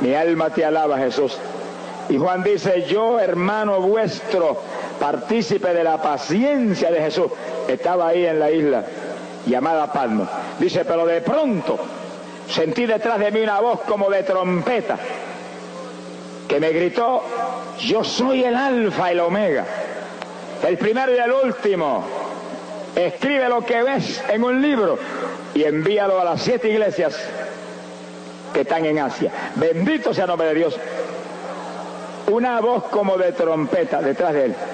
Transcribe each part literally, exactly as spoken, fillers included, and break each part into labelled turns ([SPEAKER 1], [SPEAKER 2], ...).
[SPEAKER 1] Mi alma te alaba, Jesús. Y Juan dice, yo, hermano vuestro, partícipe de la paciencia de Jesús, estaba ahí en la isla llamada Patmos. Dice, pero de pronto sentí detrás de mí una voz como de trompeta que me gritó, yo soy el alfa y el omega, el primero y el último. Escribe lo que ves en un libro y envíalo a las siete iglesias que están en Asia. Bendito sea el nombre de Dios. Una voz como de trompeta detrás de él.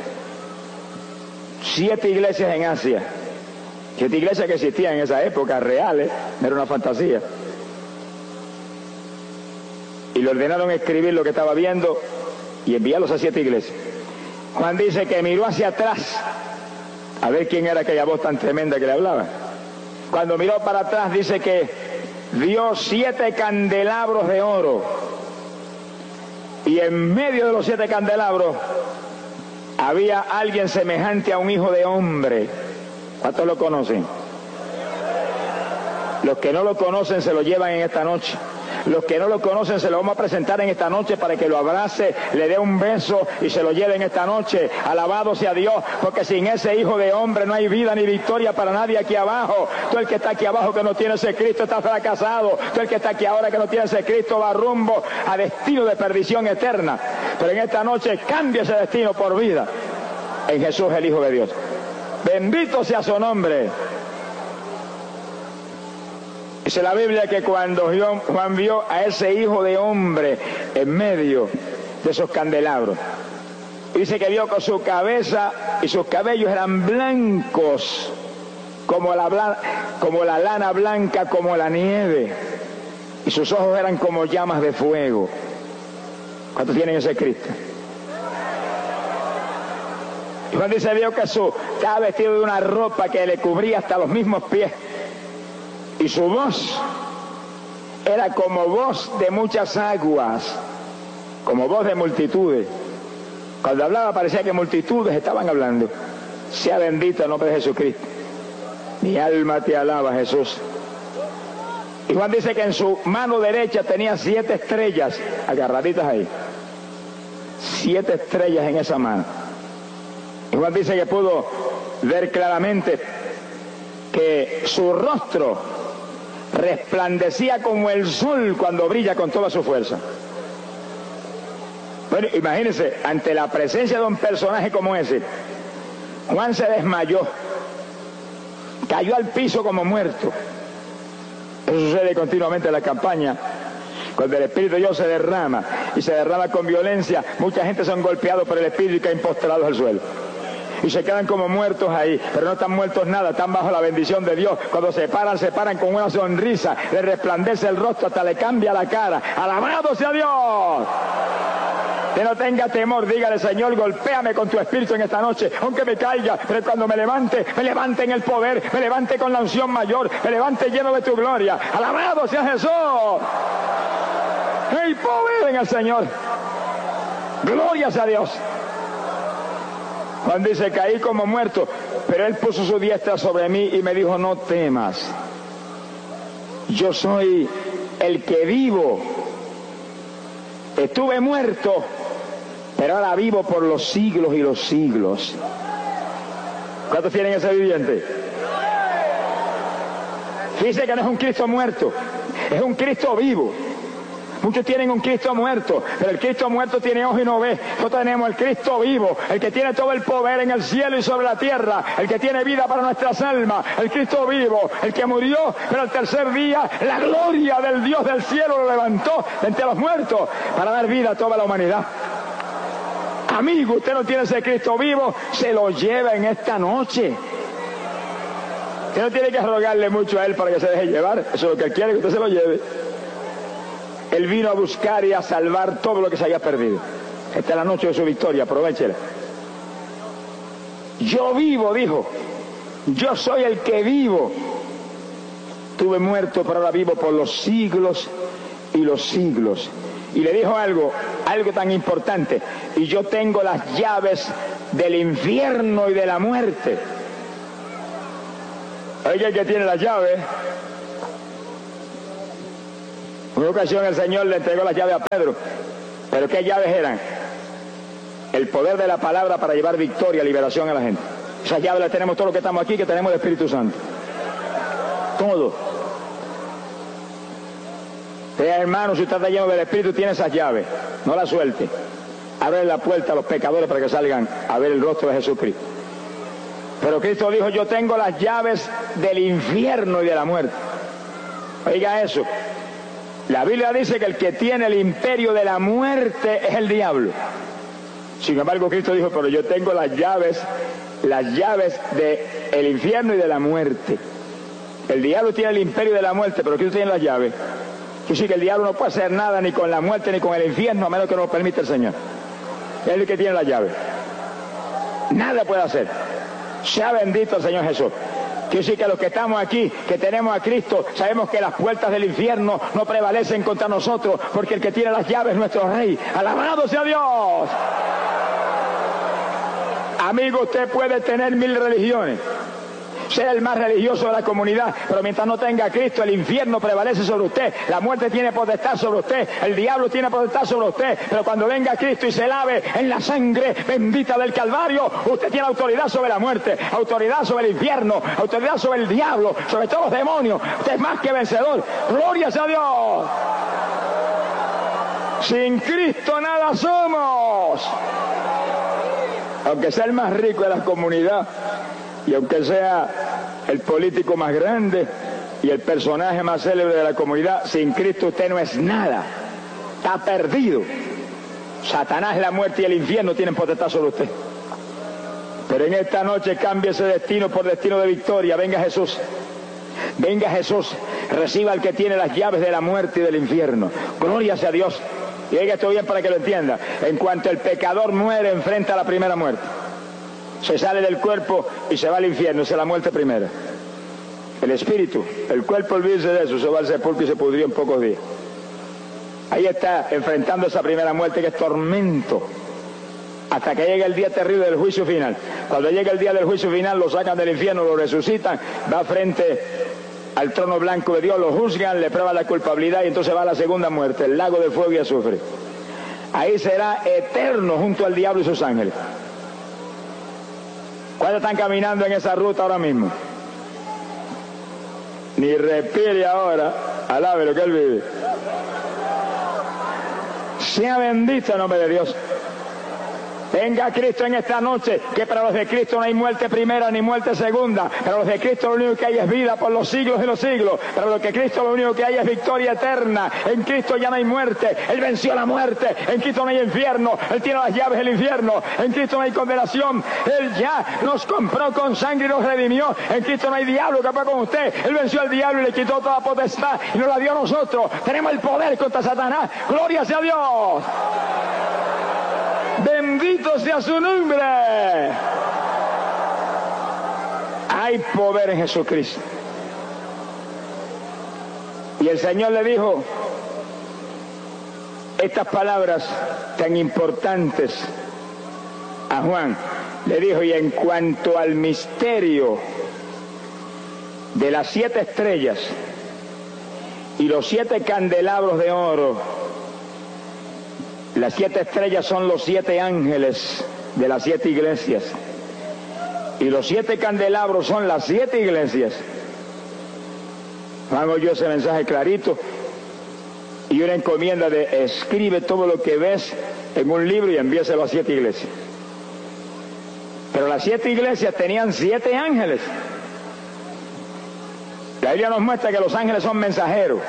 [SPEAKER 1] Siete iglesias en Asia. Siete iglesias que existían en esa época, reales, no era una fantasía. Y le ordenaron escribir lo que estaba viendo y enviarlos a siete iglesias. Juan dice que miró hacia atrás a ver quién era aquella voz tan tremenda que le hablaba. Cuando miró para atrás dice que vio siete candelabros de oro. Y en medio de los siete candelabros había alguien semejante a un hijo de hombre. ¿Cuántos lo conocen? Los que no lo conocen se lo llevan en esta noche. Los que no lo conocen se lo vamos a presentar en esta noche para que lo abrace, le dé un beso y se lo lleve en esta noche. Alabado sea Dios, porque sin ese hijo de hombre no hay vida ni victoria para nadie aquí abajo. Tú el que está aquí abajo que no tiene ese Cristo está fracasado. Tú el que está aquí ahora que no tiene ese Cristo va rumbo a destino de perdición eterna. Pero en esta noche cambia ese destino por vida en Jesús el Hijo de Dios. Bendito sea su nombre. Dice la Biblia que cuando Juan vio a ese hijo de hombre en medio de esos candelabros, dice que vio que su cabeza y sus cabellos eran blancos como la, como la lana blanca, como la nieve, y sus ojos eran como llamas de fuego. ¿Cuántos tienen ese Cristo? Y Juan dice, vio que su, estaba vestido de una ropa que le cubría hasta los mismos pies. Y su voz era como voz de muchas aguas, como voz de multitudes. Cuando hablaba parecía que multitudes estaban hablando. Sea bendito el nombre de Jesucristo. Mi alma te alaba, Jesús. Y Juan dice que en su mano derecha tenía siete estrellas agarraditas ahí. Siete estrellas en esa mano. Y Juan dice que pudo ver claramente que su rostro resplandecía como el sol cuando brilla con toda su fuerza. Bueno, imagínense, ante la presencia de un personaje como ese, Juan se desmayó, cayó al piso como muerto. Eso sucede continuamente en la campaña. Cuando el Espíritu de Dios se derrama, y se derrama con violencia, mucha gente son golpeados por el Espíritu y caen postrados al suelo. Y se quedan como muertos ahí, pero no están muertos nada, están bajo la bendición de Dios. Cuando se paran, se paran con una sonrisa, le resplandece el rostro, hasta le cambia la cara. ¡Alabado sea Dios! Que no tenga temor, dígale, Señor, golpéame con tu Espíritu en esta noche, aunque me caiga, pero cuando me levante, me levante en el poder, me levante con la unción mayor, me levante lleno de tu gloria. ¡Alabado sea Jesús! ¡Hey, poder en el Señor! ¡Gloria sea Dios! Juan dice, caí como muerto, pero él puso su diestra sobre mí y me dijo, no temas, yo soy el que vivo. Estuve muerto, pero ahora vivo por los siglos y los siglos. ¿Cuántos tienen ese viviente? Fíjese que no es un Cristo muerto, es un Cristo vivo. Muchos tienen un Cristo muerto, pero el Cristo muerto tiene ojos y no ve. Nosotros tenemos el Cristo vivo, el que tiene todo el poder en el cielo y sobre la tierra, el que tiene vida para nuestras almas, el Cristo vivo, el que murió, pero al tercer día la gloria del Dios del cielo lo levantó de entre los muertos para dar vida a toda la humanidad. Amigo, usted no tiene ese Cristo vivo, se lo lleva en esta noche. Usted no tiene que rogarle mucho a Él para que se deje llevar, eso es lo que Él quiere, que usted se lo lleve. Él vino a buscar y a salvar todo lo que se había perdido. Esta es la noche de su victoria, aprovéchela. Yo vivo, dijo. Yo soy el que vivo. Estuve muerto, pero ahora vivo por los siglos y los siglos. Y le dijo algo, algo tan importante. Y yo tengo las llaves del infierno y de la muerte. Oiga, el que tiene las llaves. Una ocasión el Señor le entregó las llaves a Pedro. ¿Pero qué llaves eran? El poder de la palabra para llevar victoria, liberación a la gente. Esas llaves las tenemos todos los que estamos aquí, que tenemos el Espíritu Santo. Todo. Usted, hermano, si usted está lleno del Espíritu, tiene esas llaves. No las suelte. Abre la puerta a los pecadores para que salgan a ver el rostro de Jesucristo. Pero Cristo dijo, yo tengo las llaves del infierno y de la muerte. Oiga eso. La Biblia dice que el que tiene el imperio de la muerte es el diablo. Sin embargo, Cristo dijo, pero yo tengo las llaves, las llaves del infierno y de la muerte. El diablo tiene el imperio de la muerte, pero Cristo tiene las llaves. Quiere decir que el diablo no puede hacer nada ni con la muerte ni con el infierno, a menos que nos lo permita el Señor. Él es el que tiene las llaves. Nada puede hacer. Sea bendito el Señor Jesús. Quiere decir que los que estamos aquí, que tenemos a Cristo, sabemos que las puertas del infierno no prevalecen contra nosotros, porque el que tiene las llaves es nuestro Rey. ¡Alabado sea Dios! Amigo, usted puede tener mil religiones, ser el más religioso de la comunidad, pero mientras no tenga a Cristo, el infierno prevalece sobre usted, la muerte tiene potestad sobre usted, el diablo tiene potestad sobre usted, pero cuando venga Cristo y se lave en la sangre bendita del Calvario, usted tiene autoridad sobre la muerte, autoridad sobre el infierno, autoridad sobre el diablo, sobre todos los demonios. Usted es más que vencedor. ¡Gloria sea a Dios! Sin Cristo nada somos. Aunque sea el más rico de la comunidad, y aunque sea el político más grande y el personaje más célebre de la comunidad, sin Cristo usted no es nada. Está perdido. Satanás, la muerte y el infierno tienen potestad sobre usted. Pero en esta noche cambie ese destino por destino de victoria. Venga Jesús. Venga Jesús. Reciba al que tiene las llaves de la muerte y del infierno. Gloria sea a Dios. Y oiga esto bien para que lo entienda. En cuanto el pecador muere, enfrenta la primera muerte. Se sale del cuerpo y se va al infierno, esa es la muerte primera. El espíritu, el cuerpo, olvídese de eso, se va al sepulcro y se pudrió en pocos días. Ahí está enfrentando esa primera muerte, que es tormento, hasta que llegue el día terrible del juicio final. Cuando llegue el día del juicio final, lo sacan del infierno, lo resucitan, va frente al trono blanco de Dios, lo juzgan, le prueban la culpabilidad y entonces va a la segunda muerte, el lago de fuego y azufre. Ahí será eterno junto al diablo y sus ángeles. ¿Cuántos están caminando en esa ruta ahora mismo? Ni respire ahora, alabe lo que él vive. Sea bendito el nombre de Dios. Venga Cristo en esta noche, que para los de Cristo no hay muerte primera ni muerte segunda. Para los de Cristo lo único que hay es vida por los siglos de los siglos. Para los de Cristo lo único que hay es victoria eterna. En Cristo ya no hay muerte. Él venció la muerte. En Cristo no hay infierno. Él tiene las llaves del infierno. En Cristo no hay condenación. Él ya nos compró con sangre y nos redimió. En Cristo no hay diablo que pueda con usted. Él venció al diablo y le quitó toda potestad y nos la dio a nosotros. Tenemos el poder contra Satanás. ¡Gloria sea a Dios! ¡Bendito sea su nombre! Hay poder en Jesucristo. Y el Señor le dijo estas palabras tan importantes a Juan. Le dijo, y en cuanto al misterio de las siete estrellas y los siete candelabros de oro, las siete estrellas son los siete ángeles de las siete iglesias. Y los siete candelabros son las siete iglesias. Hago yo ese mensaje clarito. Y una encomienda de escribe todo lo que ves en un libro y envíaselo a siete iglesias. Pero las siete iglesias tenían siete ángeles. La Biblia nos muestra que los ángeles son mensajeros.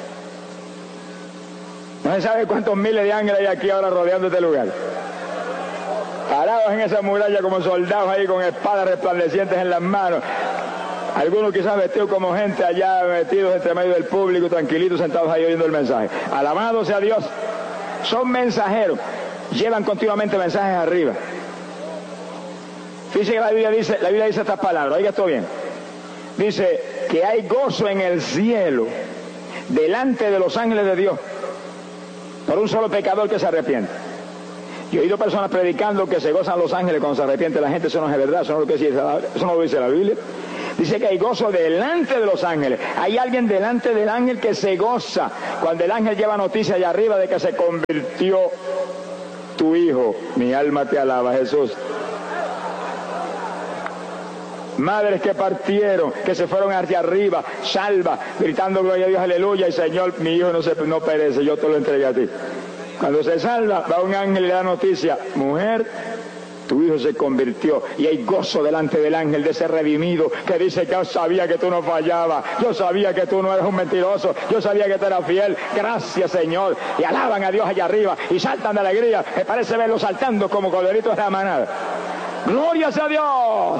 [SPEAKER 1] No se sabe cuántos miles de ángeles hay aquí ahora rodeando este lugar. Parados en esa muralla como soldados ahí con espadas resplandecientes en las manos. Algunos quizás vestidos como gente allá, metidos entre medio del público, tranquilitos, sentados ahí oyendo el mensaje. Alabado sea Dios. Son mensajeros. Llevan continuamente mensajes arriba. Fíjense que la Biblia dice, la Biblia dice estas palabras. Oiga esto bien. Dice que hay gozo en el cielo delante de los ángeles de Dios por un solo pecador que se arrepiente. Yo he oído personas predicando que se gozan los ángeles cuando se arrepiente la gente. Eso no es verdad, eso no, es lo que dice, eso no lo dice la Biblia. Dice que hay gozo delante de los ángeles. Hay alguien delante del ángel que se goza cuando el ángel lleva noticia allá arriba de que se convirtió tu hijo. Mi alma te alaba, Jesús. Madres que partieron, que se fueron hacia arriba, salva, gritando gloria a Dios, aleluya, y Señor, mi hijo no, se, no perece, yo te lo entregué a ti. Cuando se salva, va un ángel y le da noticia, mujer, tu hijo se convirtió, y hay gozo delante del ángel de ese redimido que dice, yo sabía que tú no fallabas, yo sabía que tú no eres un mentiroso, yo sabía que tú eras fiel, gracias Señor, y alaban a Dios allá arriba, y saltan de alegría, me parece verlos saltando como corderitos de la manada. ¡Glorias a Dios!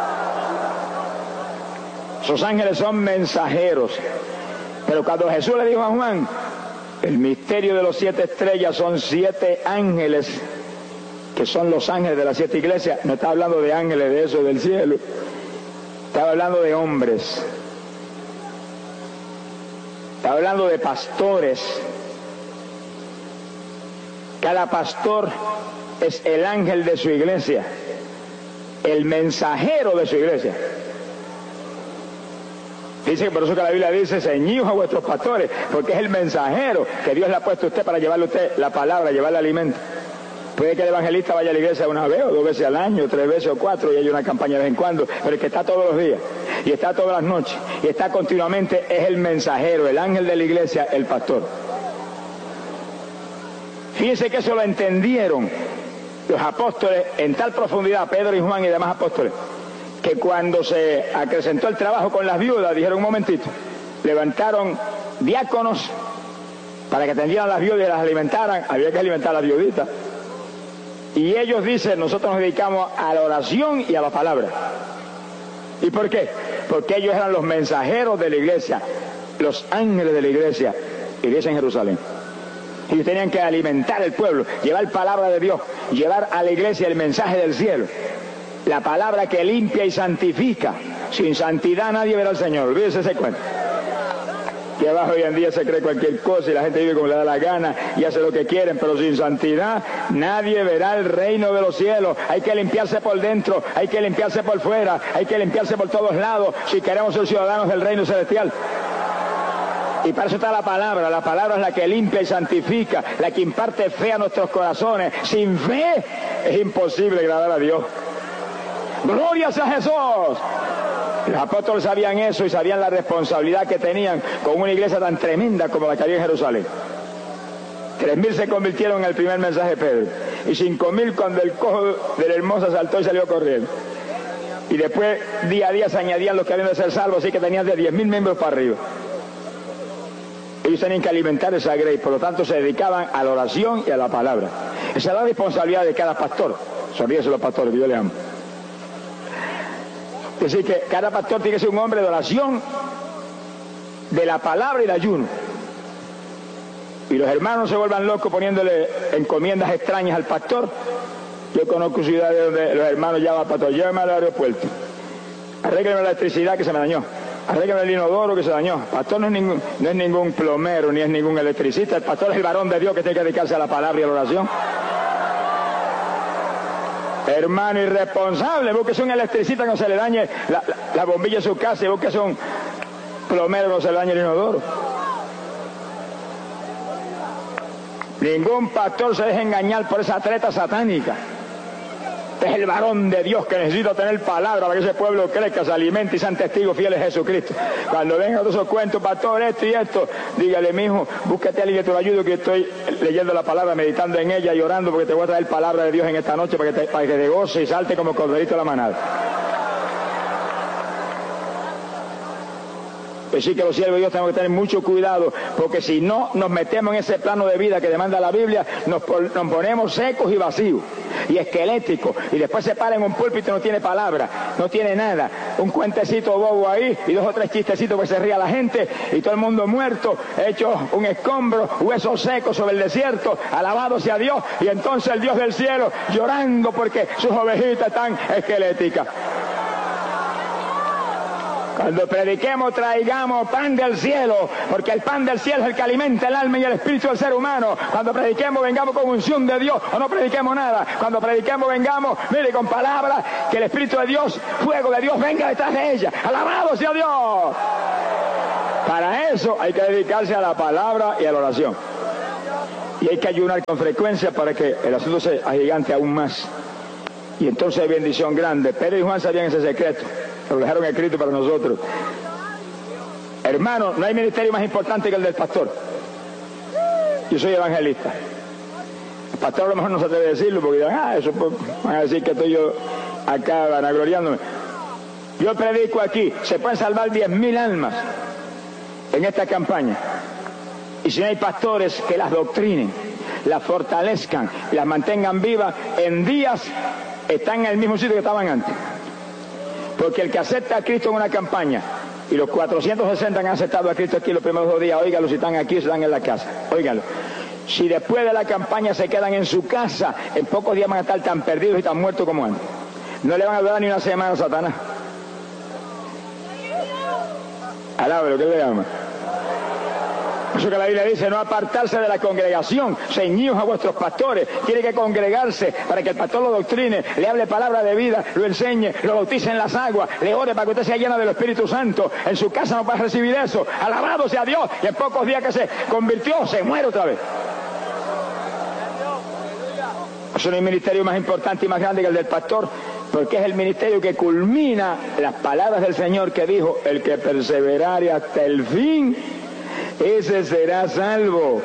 [SPEAKER 1] Esos ángeles son mensajeros. Pero cuando Jesús le dijo a Juan, el misterio de los siete estrellas son siete ángeles, que son los ángeles de las siete iglesias, no está hablando de ángeles de eso del cielo, está hablando de hombres, está hablando de pastores. Cada pastor es el ángel de su iglesia, el mensajero de su iglesia. Dice que por eso que la Biblia dice, ceñidos a vuestros pastores, porque es el mensajero que Dios le ha puesto a usted para llevarle a usted la palabra, llevarle alimento. Puede que el evangelista vaya a la iglesia una vez o dos veces al año, tres veces o cuatro, y hay una campaña de vez en cuando, pero el que está todos los días, y está todas las noches, y está continuamente, es el mensajero, el ángel de la iglesia, el pastor. Fíjense que eso lo entendieron los apóstoles en tal profundidad, Pedro y Juan y demás apóstoles, que cuando se acrecentó el trabajo con las viudas, dijeron un momentito, levantaron diáconos para que atendieran a las viudas y las alimentaran, había que alimentar a las viuditas. Y ellos dicen, nosotros nos dedicamos a la oración y a la palabra. ¿Y por qué? Porque ellos eran los mensajeros de la iglesia, los ángeles de la iglesia, iglesia en Jerusalén. Ellos tenían que alimentar el pueblo, llevar palabra de Dios, llevar a la iglesia el mensaje del cielo. La palabra que limpia y santifica. Sin santidad nadie verá al Señor. Olvídese ese cuento. Que abajo hoy en día se cree cualquier cosa y la gente vive como le da la gana y hace lo que quieren, pero sin santidad nadie verá el reino de los cielos. Hay que limpiarse por dentro, hay que limpiarse por fuera, hay que limpiarse por todos lados si queremos ser ciudadanos del reino celestial. Y para eso está la palabra. La palabra es la que limpia y santifica, la que imparte fe a nuestros corazones. Sin fe es imposible agradar a Dios. ¡Glorias a Jesús! Los apóstoles sabían eso y sabían la responsabilidad que tenían con una iglesia tan tremenda como la que había en Jerusalén. Tres mil se convirtieron en el primer mensaje de Pedro. Y cinco mil cuando el cojo de la hermosa saltó y salió corriendo. Y después día a día se añadían los que habían de ser salvos, así que tenían de diez mil miembros para arriba. Ellos tenían que alimentar esa grey, por lo tanto se dedicaban a la oración y a la palabra. Esa es la responsabilidad de cada pastor. Sonríense los pastores, que yo les amo. Es decir, que cada pastor tiene que ser un hombre de oración, de la palabra y de ayuno. Y los hermanos se vuelvan locos poniéndole encomiendas extrañas al pastor. Yo conozco ciudades donde los hermanos llaman al pastor, llévame al aeropuerto, arréglame la electricidad que se me dañó, arréglame el inodoro que se dañó. El pastor no es, ningún, no es ningún plomero ni es ningún electricista, el pastor es el varón de Dios que tiene que dedicarse a la palabra y a la oración. Hermano irresponsable, búsquese un electricista que no se le dañe la, la, la bombilla de su casa y búsquese un plomero que no se le dañe el inodoro. Ningún pastor se deje engañar por esa treta satánica. Es el varón de Dios que necesita tener palabra para que ese pueblo crezca, se alimente y sean testigos fieles de Jesucristo. Cuando vengan todos esos cuentos, pastor, esto y esto, dígale, mijo, búscate a alguien que te lo ayude, que estoy leyendo la palabra, meditando en ella y orando porque te voy a traer palabra de Dios en esta noche para que te, para que te goce y salte como corderito de la manada. Así que los siervos de Dios tenemos que tener mucho cuidado, porque si no nos metemos en ese plano de vida que demanda la Biblia, nos, nos ponemos secos y vacíos y esqueléticos, y después se para en un púlpito y no tiene palabra, no tiene nada, un cuentecito bobo ahí y dos o tres chistecitos que se ría la gente y todo el mundo muerto, hecho un escombro, huesos secos sobre el desierto, alabado sea Dios, y entonces el Dios del cielo llorando porque sus ovejitas están esqueléticas. Cuando prediquemos, traigamos pan del cielo, porque el pan del cielo es el que alimenta el alma y el espíritu del ser humano. Cuando prediquemos, vengamos con unción de Dios, o no prediquemos nada. Cuando prediquemos, vengamos, mire, con palabras, que el espíritu de Dios, fuego de Dios, venga detrás de ella. ¡Alabado sea Dios! Para eso hay que dedicarse a la palabra y a la oración. Y hay que ayunar con frecuencia para que el asunto se agigante aún más. Y entonces hay bendición grande. Pedro y Juan sabían ese secreto. Lo dejaron escrito para nosotros. Hermano, no hay ministerio más importante que el del pastor. Yo soy evangelista. El pastor a lo mejor no se atreve a decirlo porque dirán, ah, eso pues, van a decir que estoy yo acá vanagloriándome. Yo predico aquí, se pueden salvar diez mil almas en esta campaña. Y si no hay pastores que las doctrinen, las fortalezcan, las mantengan vivas, en días están en el mismo sitio que estaban antes. Porque el que acepta a Cristo en una campaña, y los cuatrocientos sesenta han aceptado a Cristo aquí los primeros dos días, óigalo, si están aquí o si están en la casa, óigalo. Si después de la campaña se quedan en su casa, en pocos días van a estar tan perdidos y tan muertos como antes. No le van a durar ni una semana a Satanás. Alábelo, ¿qué le llama? Eso que la Biblia dice, no apartarse de la congregación, ceñidos a vuestros pastores. Tiene que congregarse para que el pastor lo doctrine, le hable palabra de vida, lo enseñe, lo bautice en las aguas, le ore para que usted sea lleno del Espíritu Santo. En su casa no puede recibir eso. Alabado sea Dios. Y en pocos días que se convirtió, se muere otra vez. Eso no es el ministerio más importante y más grande que el del pastor, porque es el ministerio que culmina las palabras del Señor que dijo, el que perseverare hasta el fin, ese será salvo.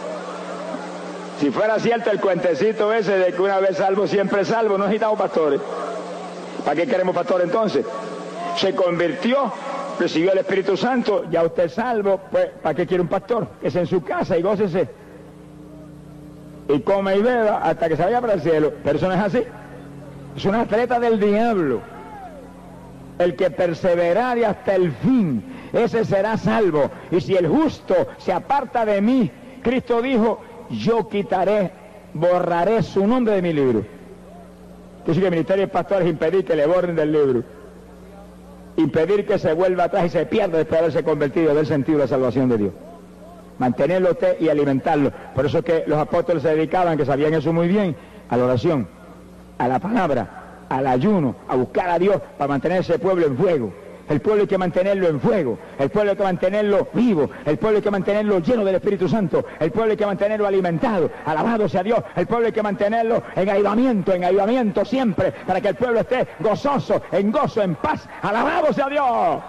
[SPEAKER 1] Si fuera cierto el cuentecito ese de que una vez salvo, siempre salvo, no necesitamos pastores. ¿Para qué queremos pastores entonces? Se convirtió, recibió el Espíritu Santo, ya usted es salvo, pues ¿para qué quiere un pastor? Que sea en su casa y gócese. Y come y beba hasta que se vaya para el cielo. Pero eso no es así. Es una atleta del diablo. El que perseverare hasta el fin, ese será salvo. Y si el justo se aparta de mí, Cristo dijo, yo quitaré, borraré su nombre de mi libro. Dice que el ministerio del pastor es impedir que le borren del libro. Impedir que se vuelva atrás y se pierda después de haberse convertido del sentido de la salvación de Dios. Mantenerlo usted y alimentarlo. Por eso es que los apóstoles se dedicaban, que sabían eso muy bien, a la oración, a la palabra, al ayuno, a buscar a Dios para mantener ese pueblo en fuego. El pueblo hay que mantenerlo en fuego, el pueblo hay que mantenerlo vivo, el pueblo hay que mantenerlo lleno del Espíritu Santo, el pueblo hay que mantenerlo alimentado, alabado sea Dios, el pueblo hay que mantenerlo en avivamiento, en avivamiento siempre, para que el pueblo esté gozoso, en gozo, en paz, alabado sea Dios.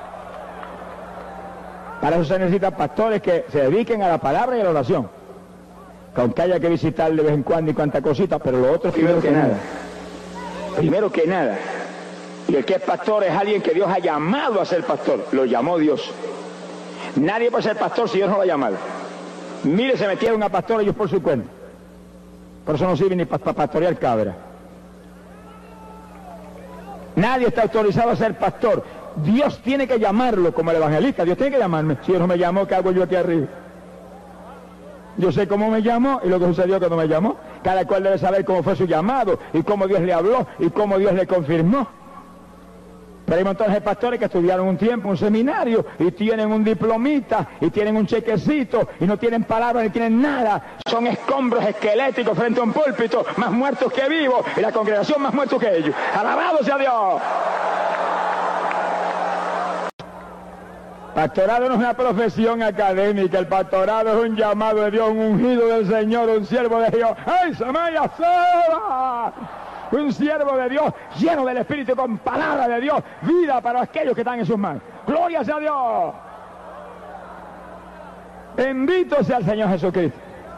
[SPEAKER 1] Para eso se necesitan pastores que se dediquen a la palabra y a la oración. Aunque haya que visitar de vez en cuando y cuantas cositas, pero lo otro primero que nada. Primero que nada. Y el que es pastor es alguien que Dios ha llamado a ser pastor. Lo llamó Dios. Nadie puede ser pastor si Dios no lo ha llamado. Mire, se metieron a pastor ellos por su cuenta. Por eso no sirven ni para pa pastorear cabra. Nadie está autorizado a ser pastor. Dios tiene que llamarlo como el evangelista. Dios tiene que llamarme. Si Dios no me llamó, ¿qué hago yo aquí arriba? Yo sé cómo me llamó y lo que sucedió cuando me llamó. Cada cual debe saber cómo fue su llamado y cómo Dios le habló y cómo Dios le confirmó. Pero hay montones de pastores que estudiaron un tiempo, un seminario, y tienen un diplomita, y tienen un chequecito, y no tienen palabras ni tienen nada. Son escombros esqueléticos frente a un púlpito, más muertos que vivos, y la congregación más muertos que ellos. ¡Alabado sea Dios! Pastorado no es una profesión académica, el pastorado es un llamado de Dios, un ungido del Señor, un siervo de Dios. ¡Ay, se me sola! Un siervo de Dios, lleno del Espíritu, con palabra de Dios, vida para aquellos que están en sus manos. ¡Gloria sea a Dios! Bendito sea el Señor Jesucristo.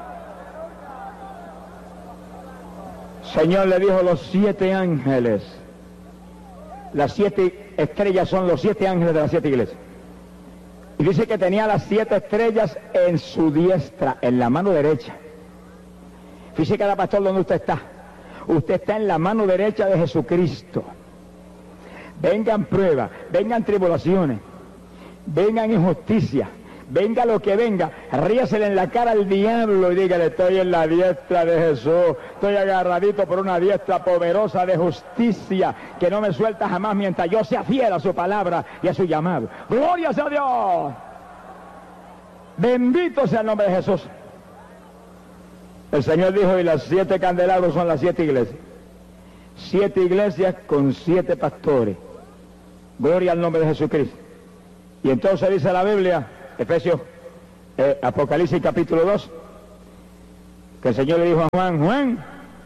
[SPEAKER 1] Señor le dijo a los siete ángeles, las siete estrellas son los siete ángeles de las siete iglesias. Y dice que tenía las siete estrellas en su diestra, en la mano derecha. Fíjese cada pastor donde usted está. Usted está en la mano derecha de Jesucristo. Vengan pruebas, vengan tribulaciones, vengan injusticias, venga lo que venga, ríasele en la cara al diablo y dígale, estoy en la diestra de Jesús, estoy agarradito por una diestra poderosa de justicia, que no me suelta jamás mientras yo sea fiel a su palabra y a su llamado. ¡Gloria a Dios! Bendito sea el nombre de Jesús. El Señor dijo, y las siete candelabros son las siete iglesias. Siete iglesias con siete pastores. Gloria al nombre de Jesucristo. Y entonces dice la Biblia, Efesios, eh, Apocalipsis capítulo dos, que el Señor le dijo a Juan, Juan,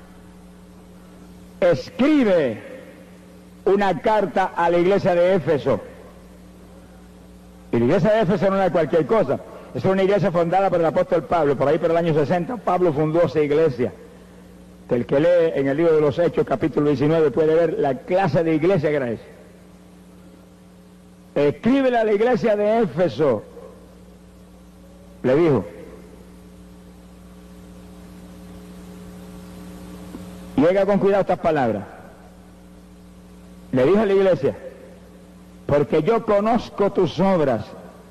[SPEAKER 1] escribe una carta a la iglesia de Éfeso. Y la iglesia de Éfeso no era cualquier cosa. Es una iglesia fundada por el apóstol Pablo, por ahí por el año sesenta, Pablo fundó esa iglesia. El que lee en el libro de los Hechos, capítulo diecinueve, puede ver la clase de iglesia que era esa. Escríbele a la iglesia de Éfeso, le dijo. Y oiga con cuidado estas palabras. Le dijo a la iglesia, porque yo conozco tus obras,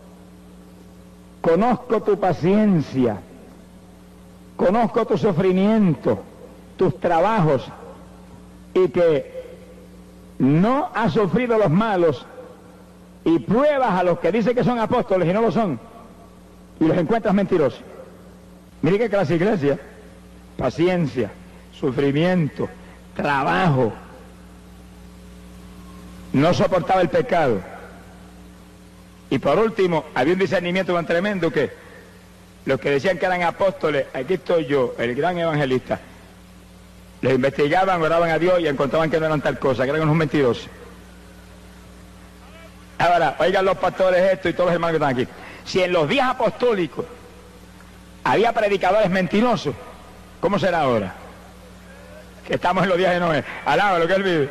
[SPEAKER 1] conozco tu paciencia, conozco tu sufrimiento, tus trabajos, y que no has sufrido los malos, y pruebas a los que dicen que son apóstoles y no lo son, y los encuentras mentirosos. Mire qué clase de iglesia: paciencia, sufrimiento, trabajo. No soportaba el pecado. Y por último, había un discernimiento tan tremendo que los que decían que eran apóstoles, aquí estoy yo, el gran evangelista, les investigaban, oraban a Dios y encontraban que no eran tal cosa, que eran unos mentirosos. Ahora, oigan los pastores esto y todos los hermanos que están aquí. Si en los días apostólicos había predicadores mentirosos, ¿cómo será ahora? Que estamos en los días de Noé. Alaba lo que él vive.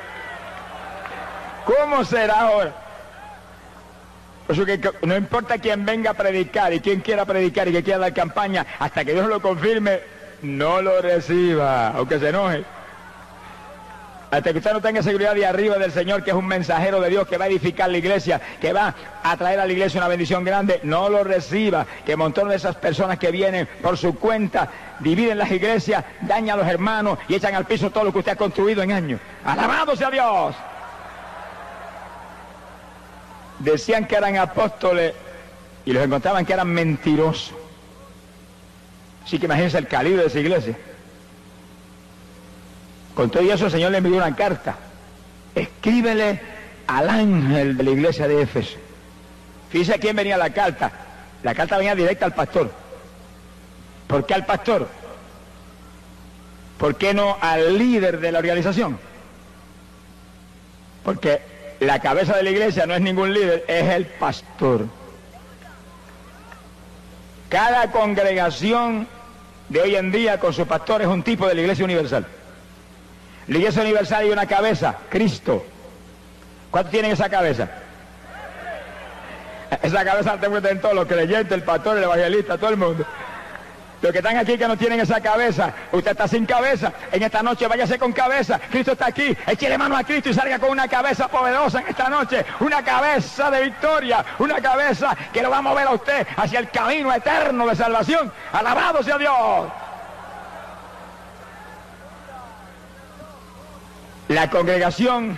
[SPEAKER 1] ¿Cómo será ahora? Por eso que no importa quién venga a predicar y quién quiera predicar y que quiera dar campaña, hasta que Dios lo confirme, no lo reciba, aunque se enoje. Hasta que usted no tenga seguridad de arriba del Señor, que es un mensajero de Dios, que va a edificar la iglesia, que va a traer a la iglesia una bendición grande, no lo reciba. Que montón de esas personas que vienen por su cuenta, dividen las iglesias, dañan a los hermanos y echan al piso todo lo que usted ha construido en años. ¡Alabado sea Dios! Decían que eran apóstoles y los encontraban que eran mentirosos. Así que imagínense el calibre de esa iglesia. Con todo eso el Señor le envió una carta. Escríbele al ángel de la iglesia de Éfeso. Fíjese a quién venía la carta. La carta venía directa al pastor. ¿Por qué al pastor? ¿Por qué no al líder de la organización? Porque la cabeza de la iglesia no es ningún líder, es el pastor. Cada congregación de hoy en día con su pastor es un tipo de la iglesia universal. La iglesia universal hay una cabeza, Cristo. ¿Cuántos tienen esa cabeza? Esa cabeza la tengo en todos los creyentes, el pastor, el evangelista, todo el mundo. Los que están aquí que no tienen esa cabeza, usted está sin cabeza, en esta noche váyase con cabeza. Cristo está aquí, échele mano a Cristo y salga con una cabeza poderosa en esta noche, una cabeza de victoria, una cabeza que lo va a mover a usted hacia el camino eterno de salvación. Alabado sea Dios. La congregación,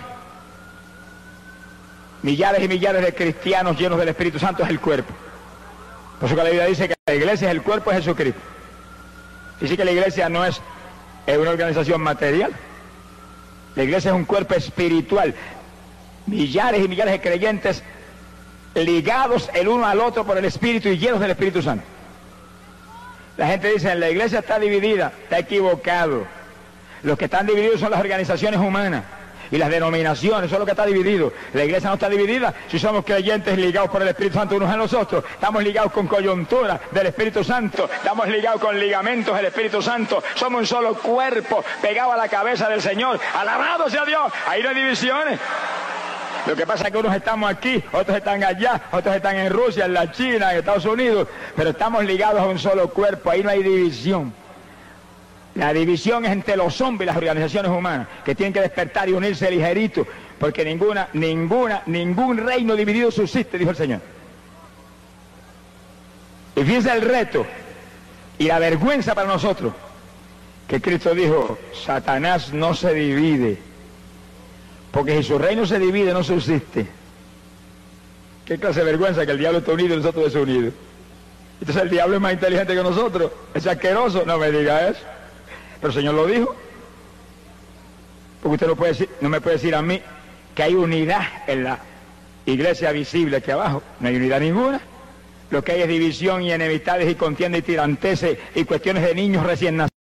[SPEAKER 1] millares y millares de cristianos llenos del Espíritu Santo, es el cuerpo. Por eso que la Biblia dice que la iglesia es el cuerpo de Jesucristo. Dice que la iglesia no es una organización material. La iglesia es un cuerpo espiritual. Millares y millares de creyentes ligados el uno al otro por el Espíritu y llenos del Espíritu Santo. La gente dice, la iglesia está dividida. Está equivocado. Los que están divididos son las organizaciones humanas y las denominaciones, eso es lo que está dividido. La iglesia no está dividida si somos creyentes ligados por el Espíritu Santo unos a los otros. Estamos ligados con coyuntura del Espíritu Santo, estamos ligados con ligamentos del Espíritu Santo. Somos un solo cuerpo pegado a la cabeza del Señor. ¡Alabado sea Dios! Ahí no hay divisiones. Lo que pasa es que unos estamos aquí, otros están allá, otros están en Rusia, en la China, en Estados Unidos, pero estamos ligados a un solo cuerpo. Ahí no hay división. La división es entre los hombres y las organizaciones humanas, que tienen que despertar y unirse ligerito, porque ninguna, ninguna, ningún reino dividido subsiste, dijo el Señor. Y fíjense el reto y la vergüenza para nosotros, que Cristo dijo, Satanás no se divide, porque si su reino se divide no subsiste. ¿Qué clase de vergüenza que el diablo está unido y nosotros desunidos? Entonces el diablo es más inteligente que nosotros, es asqueroso, no me diga eso. Pero el Señor lo dijo. Porque usted no, puede decir, no me puede decir a mí que hay unidad en la iglesia visible aquí abajo. No hay unidad ninguna. Lo que hay es división y enemistades y contienda y tiranteses y cuestiones de niños recién nacidos.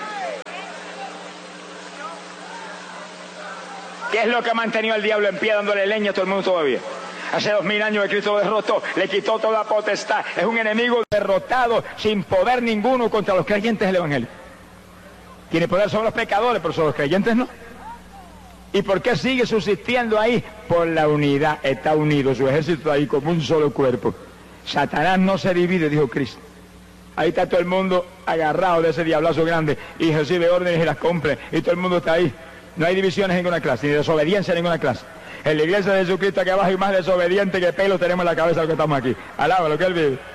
[SPEAKER 1] ¿Qué es lo que ha mantenido al diablo en pie dándole leña a todo el mundo todavía? Hace dos mil años que Cristo lo derrotó, le quitó toda la potestad. Es un enemigo derrotado, sin poder ninguno contra los creyentes del Evangelio. Tiene poder sobre los pecadores, pero sobre los creyentes no. ¿Y por qué sigue subsistiendo ahí? Por la unidad, está unido, su ejército está ahí como un solo cuerpo. Satanás no se divide, dijo Cristo. Ahí está todo el mundo agarrado de ese diablazo grande y recibe órdenes y las cumple, y todo el mundo está ahí. No hay divisiones en ninguna clase, ni desobediencia en ninguna clase. En la iglesia de Jesucristo aquí abajo hay más desobediente que pelo tenemos en la cabeza los que estamos aquí. Alaba lo que Él vive.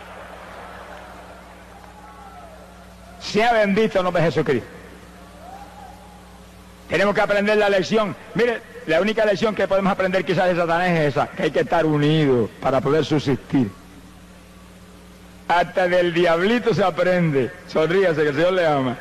[SPEAKER 1] Sea bendito el nombre de Jesucristo. Tenemos que aprender la lección. Mire, la única lección que podemos aprender quizás de Satanás es esa, que hay que estar unidos para poder subsistir. Hasta del diablito se aprende. Sonríase, que el Señor le ama.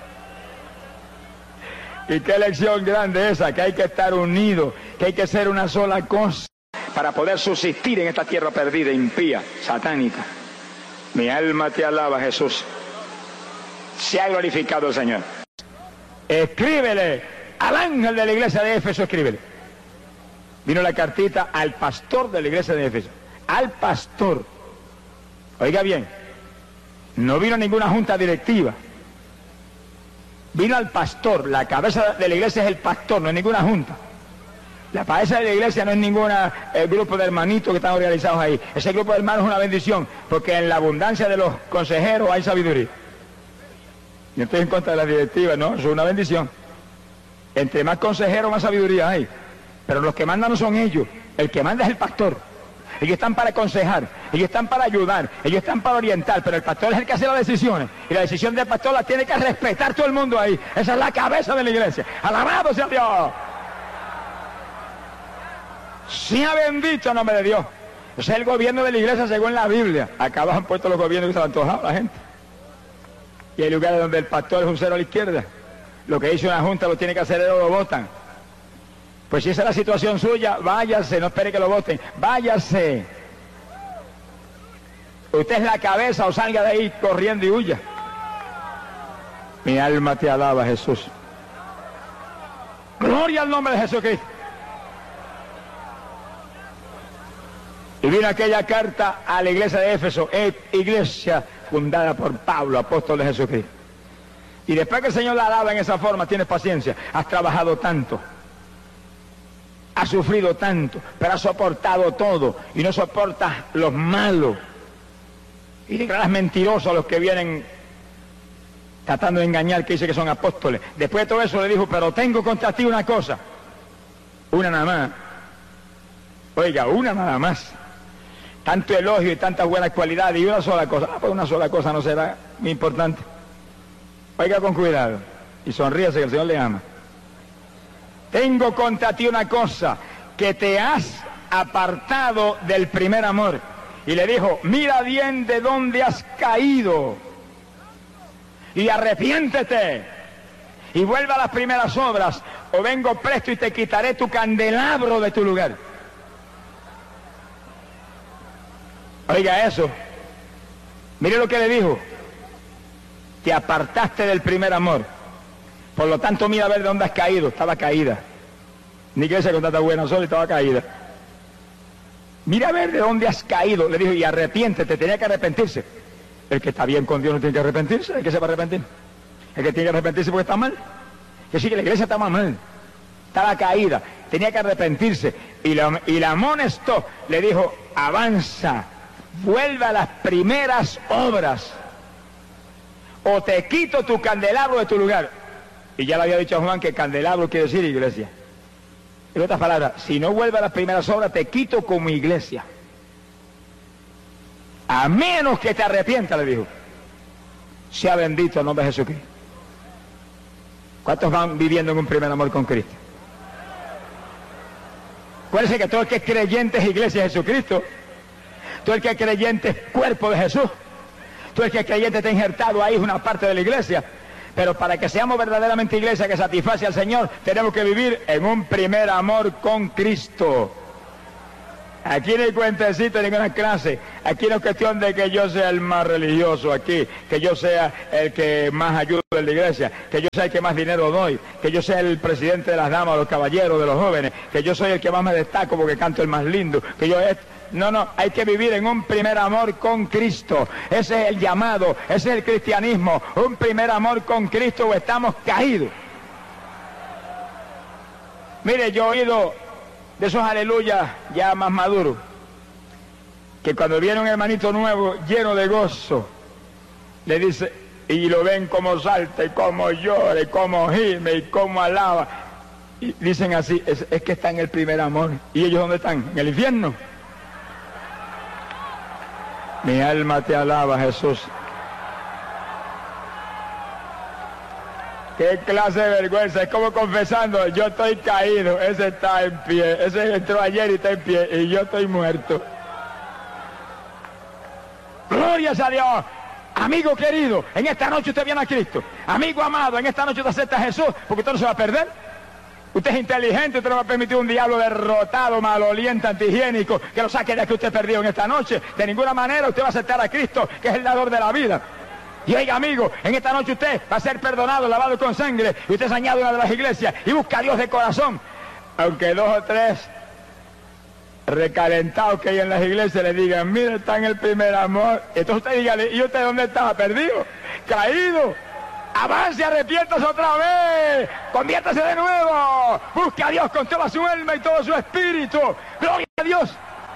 [SPEAKER 1] Y qué lección grande esa, que hay que estar unidos, que hay que ser una sola cosa para poder subsistir en esta tierra perdida, impía, satánica. Mi alma te alaba, Jesús. Se ha glorificado el Señor. Escríbele al ángel de la iglesia de Éfeso, escríbele. Vino la cartita al pastor de la iglesia de Éfeso. Al pastor. Oiga bien, no vino ninguna junta directiva. Vino al pastor. La cabeza de la iglesia es el pastor, no es ninguna junta. La cabeza de la iglesia no es ningún grupo de hermanitos que están organizados ahí. Ese grupo de hermanos es una bendición, porque en la abundancia de los consejeros hay sabiduría. Yo estoy en contra de la directiva, no, eso es una bendición. Entre más consejeros, más sabiduría hay. Pero los que mandan no son ellos, el que manda es el pastor. Ellos están para aconsejar, ellos están para ayudar, ellos están para orientar, pero el pastor es el que hace las decisiones. Y la decisión del pastor la tiene que respetar todo el mundo ahí. Esa es la cabeza de la iglesia. ¡Alabado sea Dios! Sea bendito el nombre de Dios. Ese es el gobierno de la iglesia según la Biblia. Acá abajo han puesto los gobiernos que se han antojado a la gente. Y hay lugares donde el pastor es un cero a la izquierda. Lo que dice una junta lo tiene que hacer él o lo votan. Pues si esa es la situación suya, váyase, no espere que lo voten. Váyase. Usted es la cabeza o salga de ahí corriendo y huya. Mi alma te alaba, Jesús. Gloria al nombre de Jesucristo. Y vino aquella carta a la iglesia de Éfeso, iglesia fundada por Pablo, apóstol de Jesucristo. Y después que el Señor la alaba en esa forma, tienes paciencia, has trabajado tanto, has sufrido tanto, pero has soportado todo y no soportas los malos. Y declaras mentirosos a los que vienen tratando de engañar, que dice que son apóstoles. Después de todo eso le dijo, pero tengo contra ti una cosa, una nada más. Oiga, una nada más. Tanto elogio y tantas buenas cualidades y una sola cosa. Ah, pues una sola cosa no será muy importante. Oiga con cuidado y sonríase que el Señor le ama. Tengo contra ti una cosa, que te has apartado del primer amor. Y le dijo, mira bien de dónde has caído y arrepiéntete y vuelve a las primeras obras, o vengo presto y te quitaré tu candelabro de tu lugar. Oiga eso, mire lo que le dijo, te apartaste del primer amor, por lo tanto mira a ver de dónde has caído. Estaba caída, ni que se con tanta buena sol, estaba caída. Mira a ver de dónde has caído, le dijo, y arrepiéntete. Tenía que arrepentirse. El que está bien con Dios no tiene que arrepentirse. ¿El que se va a arrepentir? El que tiene que arrepentirse porque está mal. Que sí, que la iglesia estaba mal, estaba caída, tenía que arrepentirse. Y la, y la amonestó, le dijo, avanza, vuelve a las primeras obras, o te quito tu candelabro de tu lugar. Y ya le había dicho a Juan que candelabro quiere decir iglesia. En otras palabras, si no vuelve a las primeras obras, te quito como iglesia. a menos que te arrepientas, le dijo. Sea bendito el nombre de Jesucristo. ¿Cuántos van viviendo en un primer amor con Cristo? Acuérdense que todo el que es creyente es iglesia de Jesucristo. Todo el que es creyente es cuerpo de Jesús. Todo el que es creyente está injertado ahí, es una parte de la iglesia. Pero para que seamos verdaderamente iglesia que satisface al Señor, tenemos que vivir en un primer amor con Cristo. Aquí no hay cuentecito en ninguna clase. Aquí no es cuestión de que yo sea el más religioso aquí, que yo sea el que más ayuda en la iglesia, que yo sea el que más dinero doy, que yo sea el presidente de las damas, de los caballeros, de los jóvenes, que yo soy el que más me destaco porque canto el más lindo, que yo es... No, no, hay que vivir en un primer amor con Cristo. Ese es el llamado, ese es el cristianismo, un primer amor con Cristo o estamos caídos. Mire, yo he oído de esos aleluyas ya más maduros, que cuando viene un hermanito nuevo lleno de gozo, le dice, y lo ven como salta y como llora y como gime y como alaba, y dicen así, es, es que está en el primer amor. ¿Y ellos dónde están? ¿En el infierno? Mi alma te alaba, Jesús. Qué clase de vergüenza, es como confesando, yo estoy caído, ese está en pie, ese entró ayer y está en pie, y yo estoy muerto. Glorias a Dios. Amigo querido, en esta noche usted viene a Cristo. Amigo amado, en esta noche usted acepta a Jesús, porque usted no se va a perder. Usted es inteligente, usted no va a permitir un diablo derrotado, maloliente, antihigiénico, que lo saque de que usted perdió en esta noche. De ninguna manera usted va a aceptar a Cristo, que es el dador de la vida. Y oiga, amigo, en esta noche usted va a ser perdonado, lavado con sangre, y usted se añade a una de las iglesias y busca a Dios de corazón. Aunque dos o tres recalentados que hay en las iglesias le digan, mire, está en el primer amor. Entonces usted diga, ¿y usted dónde estaba? Perdido, caído. Avance, arrepiéntase otra vez, conviértase de nuevo, busque a Dios con toda su alma y todo su espíritu. Gloria a Dios.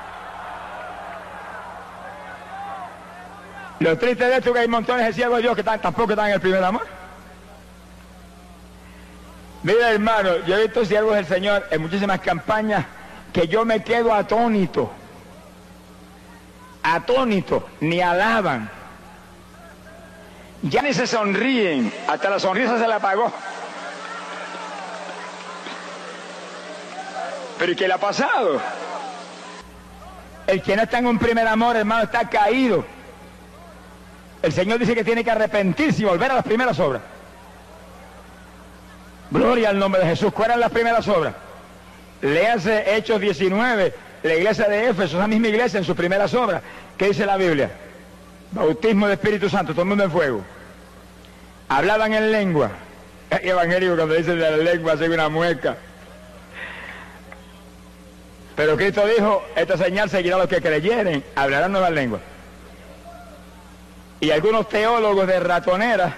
[SPEAKER 1] Lo triste de esto es que hay montones de siervos de Dios que están, tampoco están en el primer amor. Mira, hermano, yo he visto siervos del Señor en muchísimas campañas que yo me quedo atónito, atónito, ni alaban. Ya ni se sonríen, hasta la sonrisa se la apagó. ¿Pero y qué le ha pasado? El que no está en un primer amor, hermano, está caído. El Señor dice que tiene que arrepentirse y volver a las primeras obras. Gloria al nombre de Jesús. ¿Cuáles eran las primeras obras? Léase Hechos diecinueve, la iglesia de Éfeso, esa misma iglesia en sus primeras obras. ¿Qué dice la Biblia? Bautismo de Espíritu Santo, todo el mundo en fuego. Hablaban en lengua. El evangélico cuando dice de la lengua hace una mueca. Pero Cristo dijo, esta señal seguirá a los que creyeren, hablarán nuevas lenguas. Y algunos teólogos de ratonera,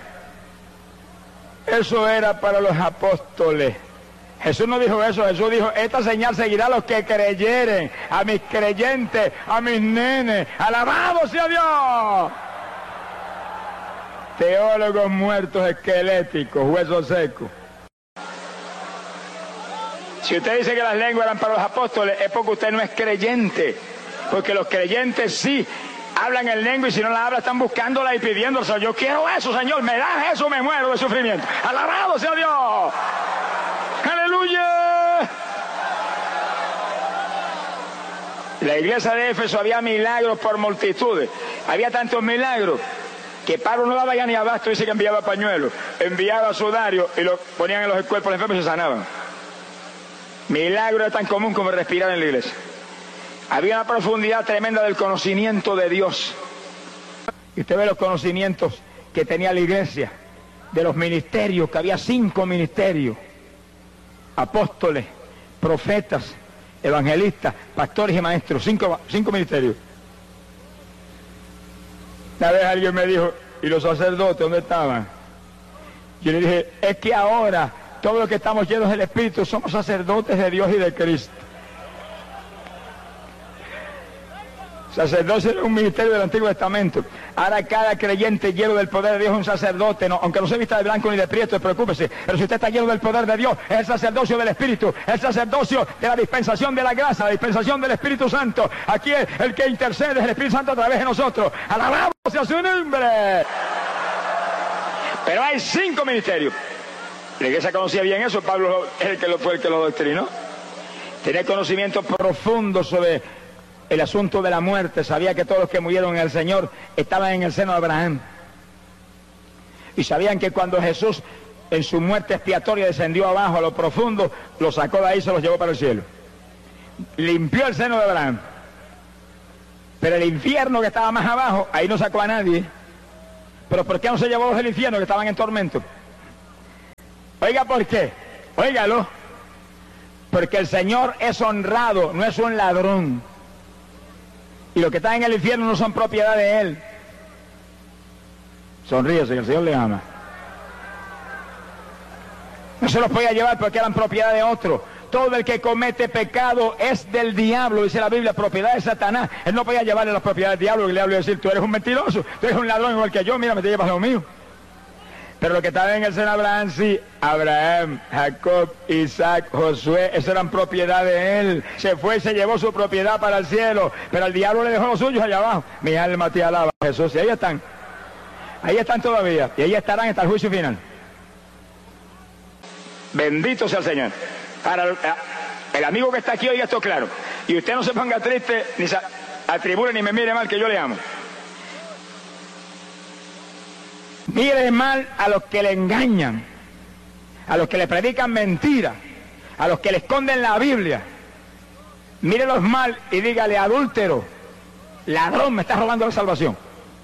[SPEAKER 1] eso era para los apóstoles. Jesús no dijo eso, Jesús dijo, esta señal seguirá a los que creyeren, a mis creyentes, a mis nenes. ¡Alabado sea Dios! Teólogos muertos esqueléticos, huesos secos. Si usted dice que las lenguas eran para los apóstoles, es porque usted no es creyente. Porque los creyentes sí hablan en lengua y si no la hablan están buscándola y pidiéndola. Yo quiero eso, Señor, me das eso, me muero de sufrimiento. ¡Alabado sea Dios! ¡Aleluya! La iglesia de Éfeso había milagros por multitudes. Había tantos milagros que Pablo no daba ya ni abasto, dice que enviaba pañuelos, enviaba sudarios y lo ponían en los cuerpos enfermos y se sanaban. Milagro era tan común como respirar en la iglesia. Había una profundidad tremenda del conocimiento de Dios. Y usted ve los conocimientos que tenía la iglesia, de los ministerios, que había cinco ministerios: apóstoles, profetas, evangelistas, pastores y maestros, cinco, cinco ministerios. Una vez alguien me dijo, ¿y los sacerdotes dónde estaban? Yo le dije, es que ahora todos los que estamos llenos del Espíritu somos sacerdotes de Dios y de Cristo. Sacerdocio era un ministerio del Antiguo Testamento. Ahora cada creyente lleno del poder de Dios es un sacerdote, no, aunque no se vista de blanco ni de prieto, preocúpese. Pero si usted está lleno del poder de Dios, es el sacerdocio del Espíritu, es el sacerdocio de la dispensación de la gracia, la dispensación del Espíritu Santo. Aquí es el que intercede, es el Espíritu Santo a través de nosotros. ¡Alabamos a su nombre! Pero hay cinco ministerios. La iglesia conocía bien eso, Pablo es el que lo, fue el que lo doctrinó. Tenía conocimiento profundo sobre el asunto de la muerte, sabía que todos los que murieron en el Señor estaban en el seno de Abraham. Y sabían que cuando Jesús en su muerte expiatoria descendió abajo a lo profundo, lo sacó de ahí y se los llevó para el cielo. Limpió el seno de Abraham. Pero el infierno que estaba más abajo, ahí no sacó a nadie. ¿Pero por qué no se llevó los del infierno que estaban en tormento? Oiga, ¿por qué? Óigalo. Porque el Señor es honrado, no es un ladrón. Y los que están en el infierno no son propiedad de Él. Sonríese, que el Señor le ama. No se los podía llevar porque eran propiedad de otro. Todo el que comete pecado es del diablo, dice la Biblia, propiedad de Satanás. Él no podía llevarle las propiedades del diablo, y el diablo iba a decir, tú eres un mentiroso, tú eres un ladrón igual que yo, mira, me te llevas lo mío. Pero lo que estaba en el seno de Abraham, sí, Abraham, Jacob, Isaac, Josué, eso eran propiedad de él. Se fue y se llevó su propiedad para el cielo, pero el diablo le dejó los suyos allá abajo. Mi alma te alaba, Jesús, y ahí están. Ahí están todavía, y ahí estarán hasta el juicio final. Bendito sea el Señor. Para el amigo que está aquí, oiga esto claro. Y usted no se ponga triste, ni se atribule, ni me mire mal, que yo le amo. Mire mal a los que le engañan, a los que le predican mentiras, a los que le esconden la Biblia. Mírelos mal y dígale, adúltero, ladrón, me estás robando la salvación.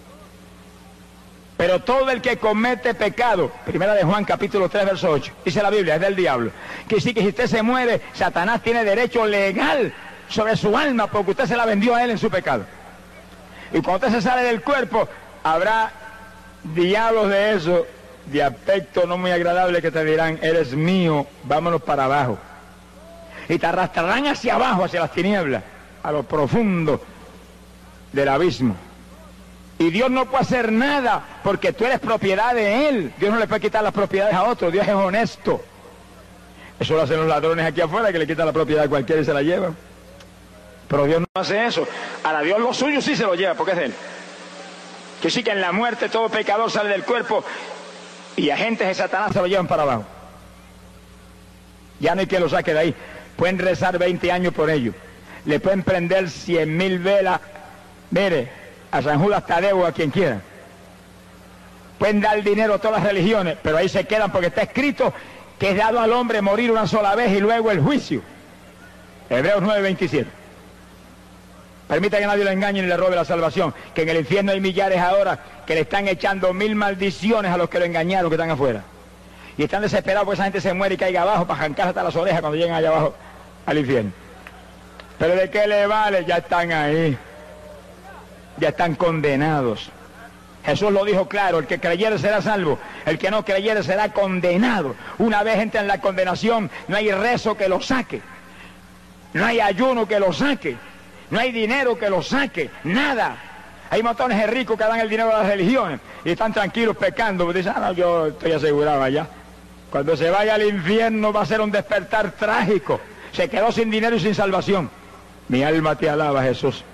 [SPEAKER 1] Pero todo el que comete pecado, primera de Juan capítulo tres verso ocho, dice la Biblia, es del diablo. Que sí, que si usted se muere, Satanás tiene derecho legal sobre su alma porque usted se la vendió a él en su pecado. Y cuando usted se sale del cuerpo, habrá diablos de eso, de aspecto no muy agradable, que te dirán, eres mío, vámonos para abajo. Y te arrastrarán hacia abajo, hacia las tinieblas, a lo profundo del abismo. Y Dios no puede hacer nada porque tú eres propiedad de Él. Dios no le puede quitar las propiedades a otros, Dios es honesto. Eso lo hacen los ladrones aquí afuera, que le quitan la propiedad a cualquiera y se la llevan. Pero Dios no hace eso. Ahora Dios lo suyo sí se lo lleva porque es de Él. Que sí, que en la muerte todo pecador sale del cuerpo y agentes de Satanás se lo llevan para abajo. Ya no hay quien lo saque de ahí. Pueden rezar veinte años por ello. Le pueden prender cien mil velas. Mire, a San Judas Tadeo, a quien quiera. Pueden dar dinero a todas las religiones, pero ahí se quedan porque está escrito que es dado al hombre morir una sola vez y luego el juicio. Hebreos nueve veintisiete. Permita que nadie lo engañe ni le robe la salvación, que en el infierno hay millares ahora que le están echando mil maldiciones a los que lo engañaron, que están afuera. Y están desesperados porque esa gente se muere y caiga abajo para arrancar hasta las orejas cuando lleguen allá abajo al infierno. Pero ¿de qué le vale? Ya están ahí. Ya están condenados. Jesús lo dijo claro, el que creyere será salvo, el que no creyere será condenado. Una vez entra en la condenación, no hay rezo que lo saque, no hay ayuno que lo saque, no hay dinero que lo saque, nada. Hay montones de ricos que dan el dinero a las religiones y están tranquilos pecando, porque dicen, ah, no, yo estoy asegurado allá. Cuando se vaya al infierno va a ser un despertar trágico. Se quedó sin dinero y sin salvación. Mi alma te alaba, Jesús.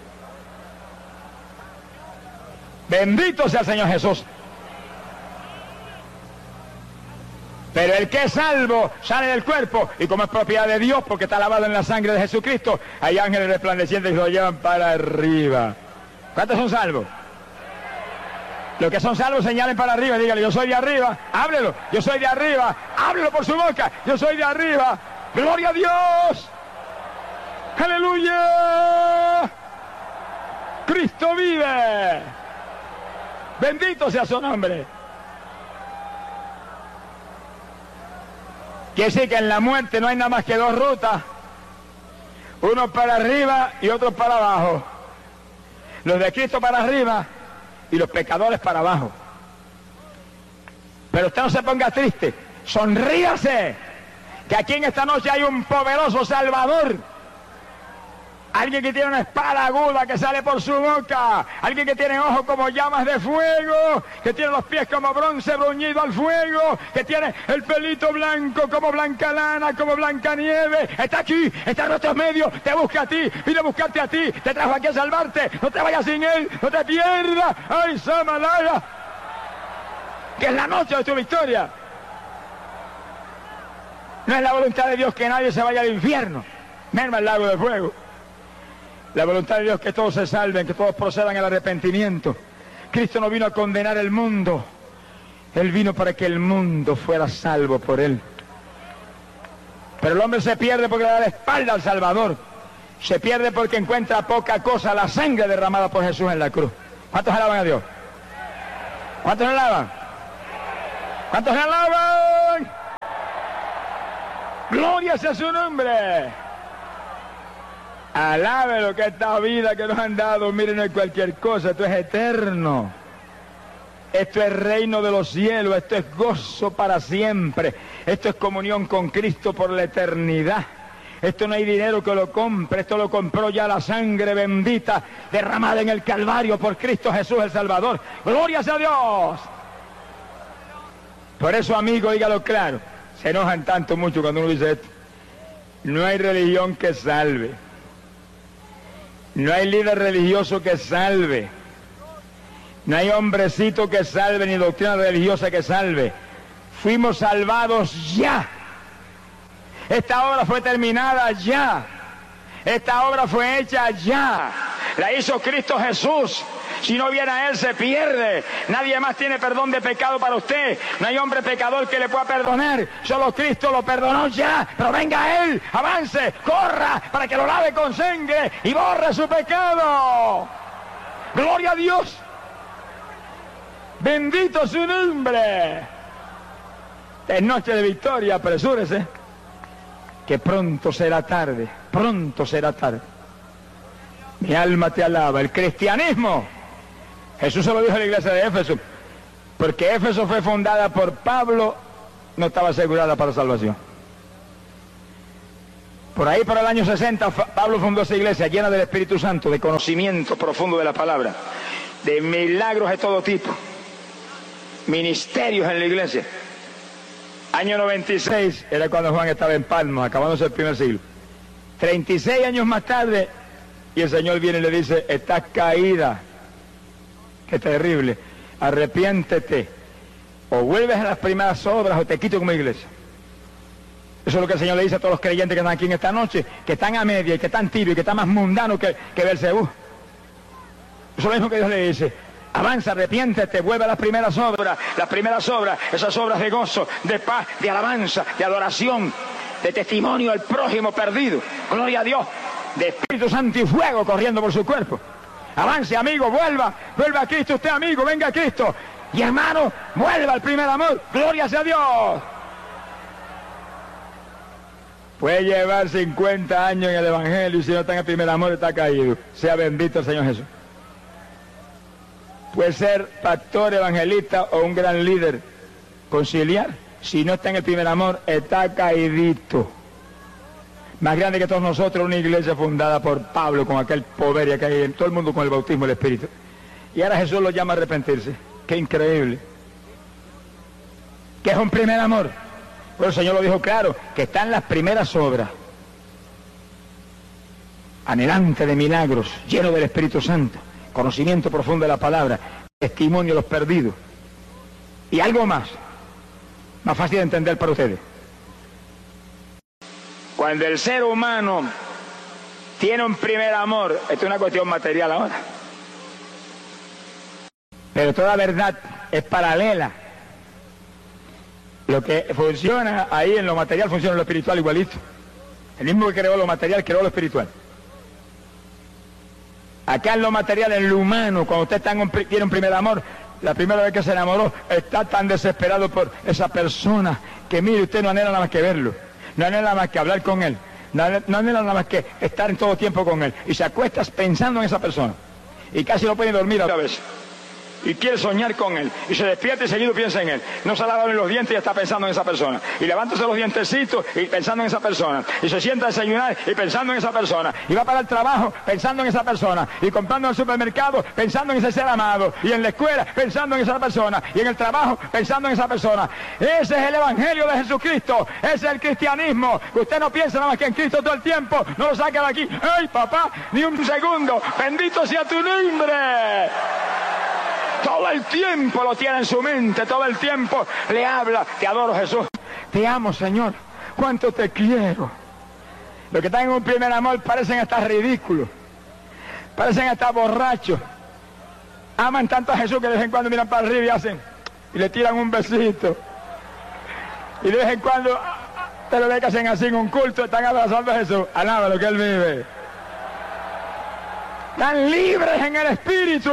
[SPEAKER 1] Bendito sea el Señor Jesús. Pero el que es salvo sale del cuerpo y como es propiedad de Dios porque está lavado en la sangre de Jesucristo, hay ángeles resplandecientes y lo llevan para arriba. ¿Cuántos son salvos? Los que son salvos señalen para arriba, dígale, yo soy de arriba, háblelo, yo soy de arriba, háblelo por su boca, yo soy de arriba, gloria a Dios, aleluya, Cristo vive. Bendito sea su nombre. Quiere decir que en la muerte no hay nada más que dos rutas. Uno para arriba y otro para abajo. Los de Cristo para arriba y los pecadores para abajo. Pero usted no se ponga triste. Sonríase. Que aquí en esta noche hay un poderoso Salvador. Alguien que tiene una espada aguda que sale por su boca. Alguien que tiene ojos como llamas de fuego. Que tiene los pies como bronce bruñido al fuego. Que tiene el pelito blanco como blanca lana, como blanca nieve. Está aquí, está en nuestros medios. Te busca a ti, vine a buscarte a ti. Te trajo aquí a salvarte. No te vayas sin él, no te pierdas. ¡Ay, Samalaya! Que es la noche de tu victoria. No es la voluntad de Dios que nadie se vaya al infierno. Menos el lago de fuego. La voluntad de Dios es que todos se salven, que todos procedan al arrepentimiento. Cristo no vino a condenar el mundo. Él vino para que el mundo fuera salvo por él. Pero el hombre se pierde porque le da la espalda al Salvador. Se pierde porque encuentra poca cosa, la sangre derramada por Jesús en la cruz. ¿Cuántos alaban a Dios? ¿Cuántos alaban? ¿Cuántos alaban? Gloria sea su nombre. Alabe lo que esta vida que nos han dado. Miren, no es cualquier cosa, esto es eterno. Esto es reino de los cielos, esto es gozo para siempre. Esto es comunión con Cristo por la eternidad. Esto no hay dinero que lo compre, esto lo compró ya la sangre bendita derramada en el Calvario por Cristo Jesús el Salvador. ¡Gloria sea a Dios! Por eso, amigo, dígalo claro. Se enojan tanto mucho cuando uno dice esto. No hay religión que salve. No hay líder religioso que salve. No hay hombrecito que salve, ni doctrina religiosa que salve. Fuimos salvados ya. Esta obra fue terminada ya. Esta obra fue hecha ya. La hizo Cristo Jesús. Si no viene a Él, se pierde. Nadie más tiene perdón de pecado para usted. No hay hombre pecador que le pueda perdonar. Solo Cristo lo perdonó ya. Pero venga a Él, avance, corra, para que lo lave con sangre y borre su pecado. ¡Gloria a Dios! ¡Bendito su nombre! Es noche de victoria, apresúrese. Que pronto será tarde, pronto será tarde. Mi alma te alaba. El cristianismo, Jesús se lo dijo a la iglesia de Éfeso, porque Éfeso fue fundada por Pablo, no estaba asegurada para salvación. Por ahí, por el año sesenta, Pablo fundó esa iglesia llena del Espíritu Santo, de conocimiento profundo de la palabra, de milagros de todo tipo, ministerios en la iglesia. Año noventa y seis era cuando Juan estaba en Palma, acabándose el primer siglo. treinta y seis años más tarde, y el Señor viene y le dice: estás caída. Qué terrible. Arrepiéntete. O vuelves a las primeras obras o te quito como iglesia. Eso es lo que el Señor le dice a todos los creyentes que están aquí en esta noche, que están a media y que están tibios y que están más mundanos que, que Belcebú. Eso es lo mismo que Dios le dice. Avanza, arrepiéntete, vuelve a las primeras obras, las primeras obras, esas obras de gozo, de paz, de alabanza, de adoración, de testimonio al prójimo perdido. Gloria a Dios, de Espíritu Santo y fuego corriendo por su cuerpo. Avance, amigo, vuelva, vuelva a Cristo, usted amigo, venga a Cristo. Y hermano, vuelva al primer amor. Gloria sea a Dios. Puede llevar cincuenta años en el Evangelio y si no está en el primer amor está caído. Sea bendito el Señor Jesús. Puede ser pastor, evangelista o un gran líder conciliar. Si no está en el primer amor, está caidito. Más grande que todos nosotros, una iglesia fundada por Pablo, con aquel poder y aquel, todo el mundo con el bautismo del Espíritu. Y ahora Jesús lo llama a arrepentirse. ¡Qué increíble! ¿Qué es un primer amor? Bueno, el Señor lo dijo claro, que están las primeras obras. Anhelante de milagros, lleno del Espíritu Santo. Conocimiento profundo de la palabra, testimonio de los perdidos. Y algo más, más fácil de entender para ustedes. Cuando el ser humano tiene un primer amor, esto es una cuestión material ahora, pero toda verdad es paralela. Lo que funciona ahí en lo material funciona en lo espiritual igualito. El mismo que creó lo material creó lo espiritual. Acá en lo material, en lo humano, cuando usted está en un, tiene un primer amor, la primera vez que se enamoró, está tan desesperado por esa persona que, mire, usted no anhela nada más que verlo, no anhela nada más que hablar con él, no anhela, no anhela nada más que estar en todo tiempo con él, y se acuesta pensando en esa persona, y casi no puede dormir a veces. y quiere soñar con él, y se despierta y seguido piensa en él, no se ha lavado ni los dientes y ya está pensando en esa persona, y levántase los dientecitos y pensando en esa persona, y se sienta a desayunar y pensando en esa persona, y va para el trabajo pensando en esa persona, y comprando en el supermercado pensando en ese ser amado, y en la escuela pensando en esa persona, y en el trabajo pensando en esa persona. Ese es el evangelio de Jesucristo, ese es el cristianismo, que usted no piensa nada más que en Cristo todo el tiempo, no lo saca de aquí, ¡ay papá! Ni un segundo, bendito sea tu nombre. Todo el tiempo lo tiene en su mente, todo el tiempo le habla. Te adoro, Jesús. Te amo, Señor. Cuánto te quiero. Los que están en un primer amor parecen hasta ridículos. Parecen hasta borrachos. Aman tanto a Jesús que de vez en cuando miran para arriba y hacen, y le tiran un besito. Y de vez en cuando te lo ves que hacen así en un culto, están abrazando a Jesús. Alaba lo que Él vive. Están libres en el Espíritu.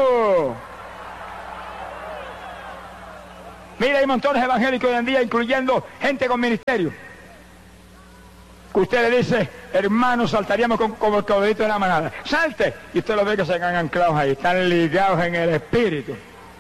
[SPEAKER 1] Mira, hay montones evangélicos hoy en día, incluyendo gente con ministerio, que usted le dice, hermanos, saltaríamos con, como el caballito de la manada. ¡Salte! Y usted lo ve que se quedan anclados ahí, están ligados en el Espíritu.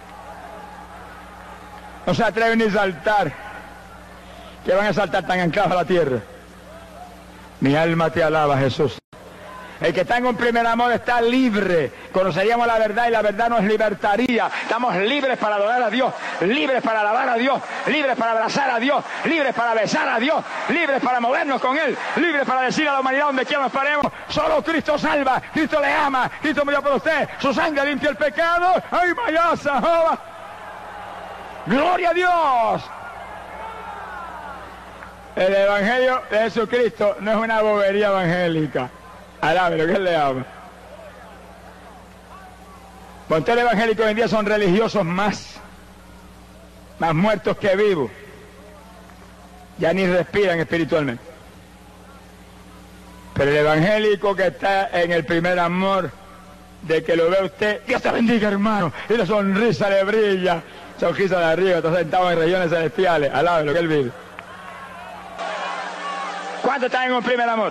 [SPEAKER 1] No se atreven ni a saltar. ¿Qué van a saltar tan anclados a la tierra? Mi alma te alaba, Jesús. El que está en un primer amor está libre. Conoceríamos la verdad y la verdad nos libertaría. Estamos libres para adorar a Dios, libres para alabar a Dios, libres para abrazar a Dios, libres para besar a Dios, libres para movernos con Él, libres para decir a la humanidad donde quiera nos paremos, solo Cristo salva, Cristo le ama, Cristo murió por usted, su sangre limpia el pecado. ¡Ay, mayasa, jova! ¡Gloria a Dios! El evangelio de Jesucristo no es una bobería evangélica. Alabe lo que Él le ama. Montones evangélicos hoy en día son religiosos más, más muertos que vivos. Ya ni respiran espiritualmente. Pero el evangélico que está en el primer amor, de que lo ve usted, Dios te bendiga, hermano, y la sonrisa le brilla, sonrisa de arriba, está sentado en regiones celestiales. Alabe lo que Él vive. ¿Cuántos están en un primer amor?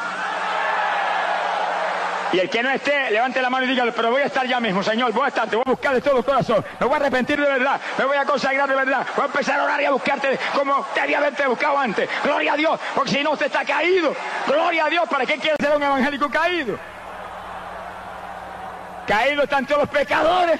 [SPEAKER 1] Y el que no esté, levante la mano y dígalo, pero voy a estar ya mismo, Señor, voy a estar, te voy a buscar de todo corazón, me voy a arrepentir de verdad, me voy a consagrar de verdad, voy a empezar a orar y a buscarte como debía haberte buscado antes. Gloria a Dios, porque si no usted está caído. Gloria a Dios, ¿para qué quiere ser un evangélico caído? Caídos están todos los pecadores.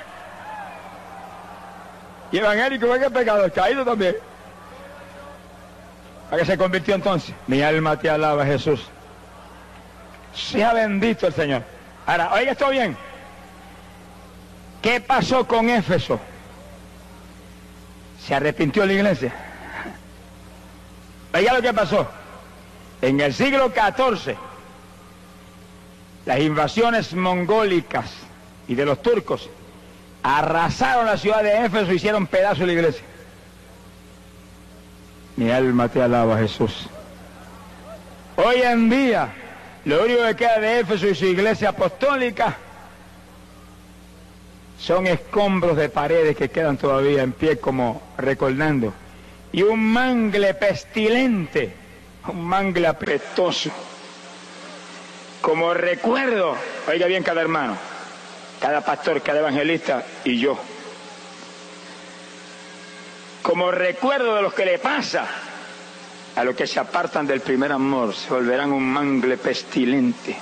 [SPEAKER 1] Y evangélico, ¿qué es pecador? Caído también. ¿A qué se convirtió entonces? Mi alma te alaba, Jesús. Sea bendito el Señor. Ahora, oiga esto bien. ¿Qué pasó con Éfeso? ¿Se arrepintió la iglesia? Oiga lo que pasó. En el siglo catorce, las invasiones mongólicas y de los turcos arrasaron la ciudad de Éfeso y hicieron pedazo de la iglesia. Mi alma te alaba, Jesús. Hoy en día, lo único que queda de Éfeso y su iglesia apostólica son escombros de paredes que quedan todavía en pie como recordando. Y un mangle pestilente, un mangle apestoso. Como recuerdo, oiga bien cada hermano, cada pastor, cada evangelista y yo. Como recuerdo de lo que le pasa a los que se apartan del primer amor, se volverán un mangle pestilente.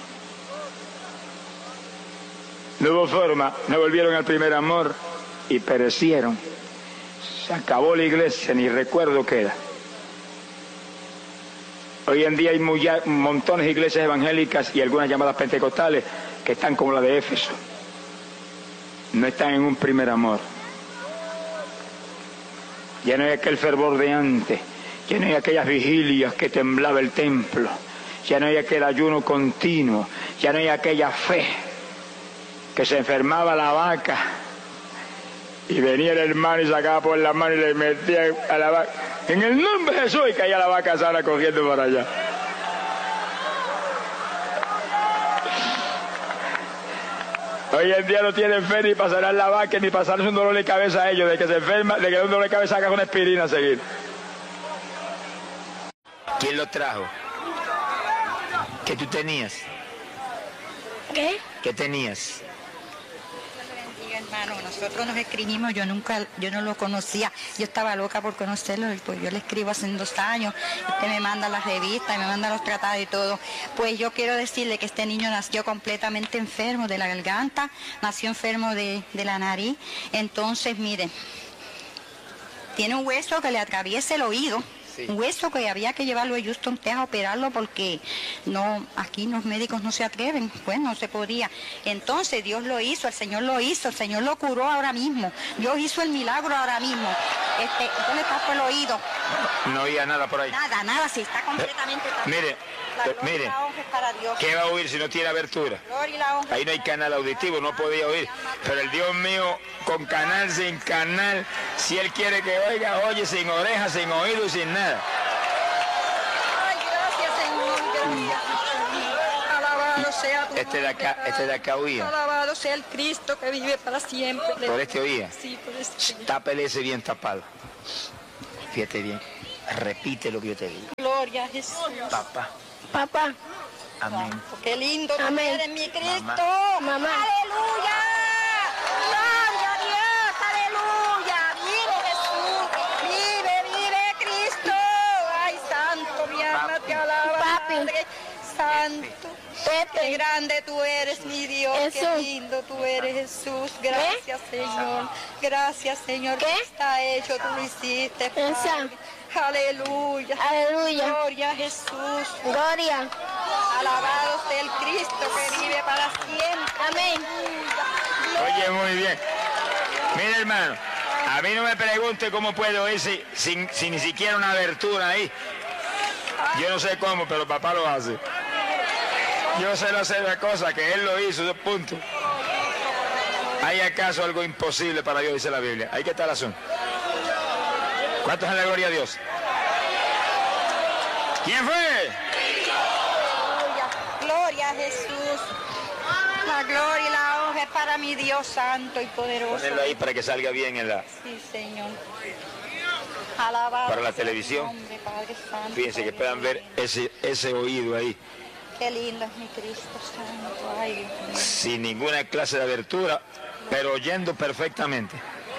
[SPEAKER 1] No hubo forma, no volvieron al primer amor y perecieron. Se acabó la iglesia, ni recuerdo queda. Hoy en día hay muy, montones de iglesias evangélicas y algunas llamadas pentecostales que están como la de Éfeso. No están en un primer amor. Ya no hay aquel fervor de antes. Ya no hay aquellas vigilias que temblaba el templo, ya no hay aquel ayuno continuo, ya no hay aquella fe que se enfermaba la vaca y venía el hermano y sacaba por la mano y le metía a la vaca en el nombre de Jesús y caía la vaca sana corriendo para allá. Hoy en día no tienen fe ni para sanar la vaca ni para sanarse un dolor de cabeza a ellos, de que se enferma, de que un dolor de cabeza haga una aspirina a seguir. ¿Quién lo trajo? ¿Qué tú tenías?
[SPEAKER 2] ¿Qué?
[SPEAKER 1] ¿Qué tenías?
[SPEAKER 2] Dios te bendiga, hermano, nosotros nos escribimos, yo nunca, yo no lo conocía, yo estaba loca por conocerlo, pues yo le escribo hace dos años, usted me manda las revistas, me manda los tratados y todo. Pues yo quiero decirle que este niño nació completamente enfermo de la garganta, nació enfermo de, de la nariz, entonces miren, tiene un hueso que le atraviesa el oído. Sí. Un hueso que había que llevarlo a Houston, Texas, a operarlo porque no, aquí los médicos no se atreven, pues no se podía. Entonces Dios lo hizo, el Señor lo hizo, el Señor lo curó ahora mismo. Dios hizo el milagro ahora mismo. Este, ¿dónde está el oído?
[SPEAKER 1] No oía nada por ahí.
[SPEAKER 2] Nada, nada, sí, está completamente tapado.
[SPEAKER 1] Mire, mire, ¿qué va a oír si no tiene abertura? Ahí no hay canal auditivo, no podía oír. Pero el Dios mío, con canal, sin canal, si Él quiere que oiga, oye, sin orejas, sin oído y sin nada.
[SPEAKER 2] Ay, gracias, Señor, gracias. Alabado sea tu
[SPEAKER 1] Este de acá, este de acá oía.
[SPEAKER 2] Alabado sea el Cristo que vive para siempre.
[SPEAKER 1] ¿Por este oía?
[SPEAKER 2] Sí, por este.
[SPEAKER 1] Tápele ese bien tapado. Fíjate bien. Repite lo que yo te digo.
[SPEAKER 2] Gloria a Jesús.
[SPEAKER 1] Papá.
[SPEAKER 3] Papá.
[SPEAKER 1] Amén.
[SPEAKER 2] Qué lindo tú
[SPEAKER 3] Amén.
[SPEAKER 2] eres, mi Cristo.
[SPEAKER 1] Mamá.
[SPEAKER 3] Mamá.
[SPEAKER 2] Aleluya. Gloria a Dios. Aleluya. Vive Jesús. Vive, vive Cristo. Ay, santo, mi alma te alaba.
[SPEAKER 3] Papi.
[SPEAKER 2] Padre santo.
[SPEAKER 3] Pepe.
[SPEAKER 2] Qué grande tú eres, mi Dios. Qué
[SPEAKER 3] Jesús.
[SPEAKER 2] lindo tú eres, Jesús. Gracias, Señor. Gracias, Señor.
[SPEAKER 3] ¿Qué?
[SPEAKER 2] Está hecho, tú lo hiciste,
[SPEAKER 3] Esa.
[SPEAKER 2] Padre. Aleluya.
[SPEAKER 3] Aleluya.
[SPEAKER 2] Gloria a Jesús.
[SPEAKER 3] Gloria.
[SPEAKER 2] Alabado sea el Cristo que vive para siempre.
[SPEAKER 3] Amén.
[SPEAKER 1] Oye, muy bien. Mira, hermano, a mí no me pregunte cómo puedo ir si, sin, sin ni siquiera una abertura ahí. Yo no sé cómo, pero papá lo hace. Yo sé hacer la cosa que Él lo hizo, dos puntos. ¿Hay acaso algo imposible para Dios? Dice la Biblia. Ahí que está el asunto. ¿Cuántos en la gloria a Dios? ¿Quién fue?
[SPEAKER 2] Aleluya. Gloria a Jesús. La gloria y la honra es para mi Dios santo y poderoso.
[SPEAKER 1] Ponelo ahí para que salga bien en la...
[SPEAKER 2] Sí, Señor. Alabado
[SPEAKER 1] Para la
[SPEAKER 2] sea
[SPEAKER 1] televisión.
[SPEAKER 2] tu nombre, Padre Santo.
[SPEAKER 1] Fíjense que puedan ver ese, ese oído ahí.
[SPEAKER 2] Qué lindo es mi Cristo santo. Ay, Dios mío.
[SPEAKER 1] Sin ninguna clase de abertura, pero oyendo perfectamente.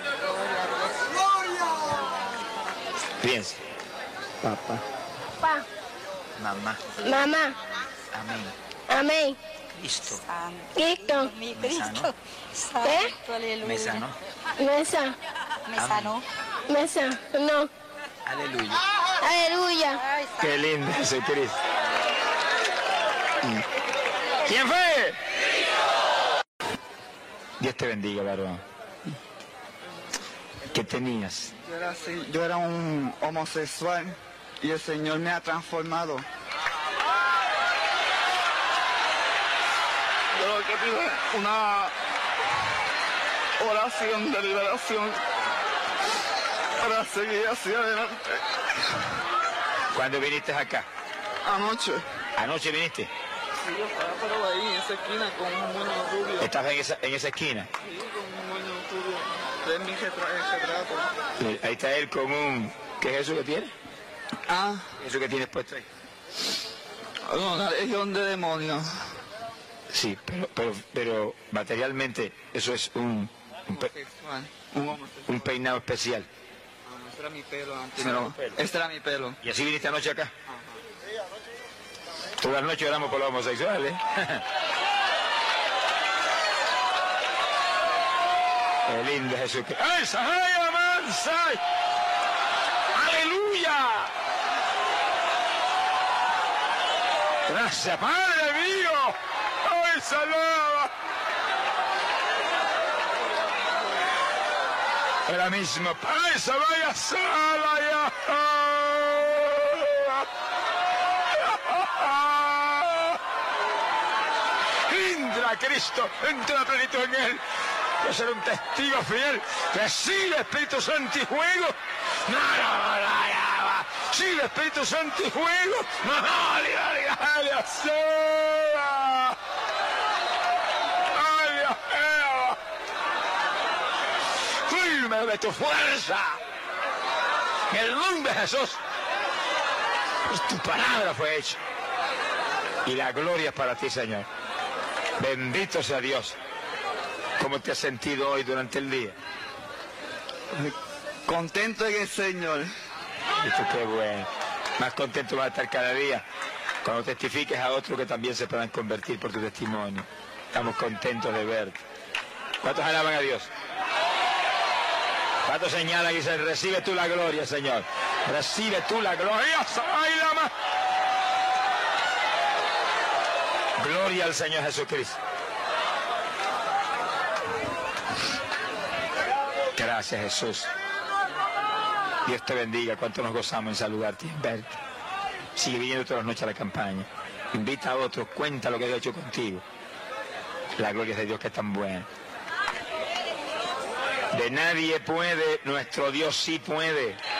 [SPEAKER 1] Fíjense. Papá.
[SPEAKER 3] Papá.
[SPEAKER 1] Mamá.
[SPEAKER 3] Mamá.
[SPEAKER 1] Amén.
[SPEAKER 3] Amén.
[SPEAKER 1] Cristo.
[SPEAKER 2] Santo.
[SPEAKER 3] Cristo.
[SPEAKER 2] Mi
[SPEAKER 1] Me sanó.
[SPEAKER 2] Cristo. Santo,
[SPEAKER 3] ¿Qué?
[SPEAKER 2] aleluya.
[SPEAKER 1] Me sanó.
[SPEAKER 3] Mesa.
[SPEAKER 2] Me sanó.
[SPEAKER 3] Mesa. No.
[SPEAKER 1] Aleluya.
[SPEAKER 3] Aleluya.
[SPEAKER 2] Ay, santo.
[SPEAKER 1] Qué lindo ese Cristo. ¿Quién fue? Dios te bendiga, varón. ¿Qué tenías?
[SPEAKER 4] Yo era así, yo era un homosexual y el Señor me ha transformado. Yo lo que pido es una oración de liberación para seguir hacia adelante.
[SPEAKER 1] ¿Cuándo viniste acá?
[SPEAKER 4] Anoche,
[SPEAKER 1] ¿Anoche viniste?
[SPEAKER 4] sí, yo estaba parado ahí en esa esquina con un moño rubio.
[SPEAKER 1] ¿Estabas en esa, en esa esquina?
[SPEAKER 4] Sí, con un moño rubio. De mi retra- retrato.
[SPEAKER 1] Sí, ahí está él con un... ¿Qué es eso que tiene?
[SPEAKER 4] Ah,
[SPEAKER 1] ¿Eso que tienes puesto ahí?
[SPEAKER 4] una legión de demonios.
[SPEAKER 1] Sí, pero, pero, pero materialmente eso es un, un, pe-
[SPEAKER 4] Homosexual. Un homosexual.
[SPEAKER 1] un peinado especial.
[SPEAKER 4] Ah, Este era mi pelo antes.
[SPEAKER 1] Sí,
[SPEAKER 4] No,
[SPEAKER 1] no, pelo.
[SPEAKER 4] este era mi pelo.
[SPEAKER 1] ¿Y así viniste anoche acá? Todas las noches oramos por los homosexuales. Qué lindo Jesús. ¡Ay, Sahaya, Mansai! ¡Aleluya! Gracias, Padre mío. ¡Ay, salaba! Ahora mismo, ¡ay, Sahaya, Salaya! Entra Cristo, entra la plenitud en él. Yo seré un testigo fiel. Que sigue Espíritu Santo y fuego. No, no, no, no, no. Sigue Espíritu Santo y fuego. No, no, dale, dale, dale, asea. Ay, Dios mío. Firme de tu fuerza. En el nombre de Jesús. Pues tu palabra fue hecha. Y la gloria es para ti, Señor. Bendito sea Dios. ¿Cómo te has sentido hoy durante el día?
[SPEAKER 4] Contento en el Señor.
[SPEAKER 1] Esto qué bueno. Más contento vas a estar cada día cuando testifiques a otros que también se puedan convertir por tu testimonio. Estamos contentos de verte. ¿Cuántos alaban a Dios? ¿Cuántos señalan y dicen, recibe tú la gloria, Señor? Recibe tú la gloria. ¡Ay, lama! Gloria al Señor Jesucristo. Gracias, Jesús. Dios te bendiga. Cuánto nos gozamos en saludarte y en verte. Sigue viniendo todas las noches a la campaña. Invita a otros, cuenta lo que Dios ha hecho contigo. La gloria es de Dios que es tan buena. De nadie puede, nuestro Dios sí puede.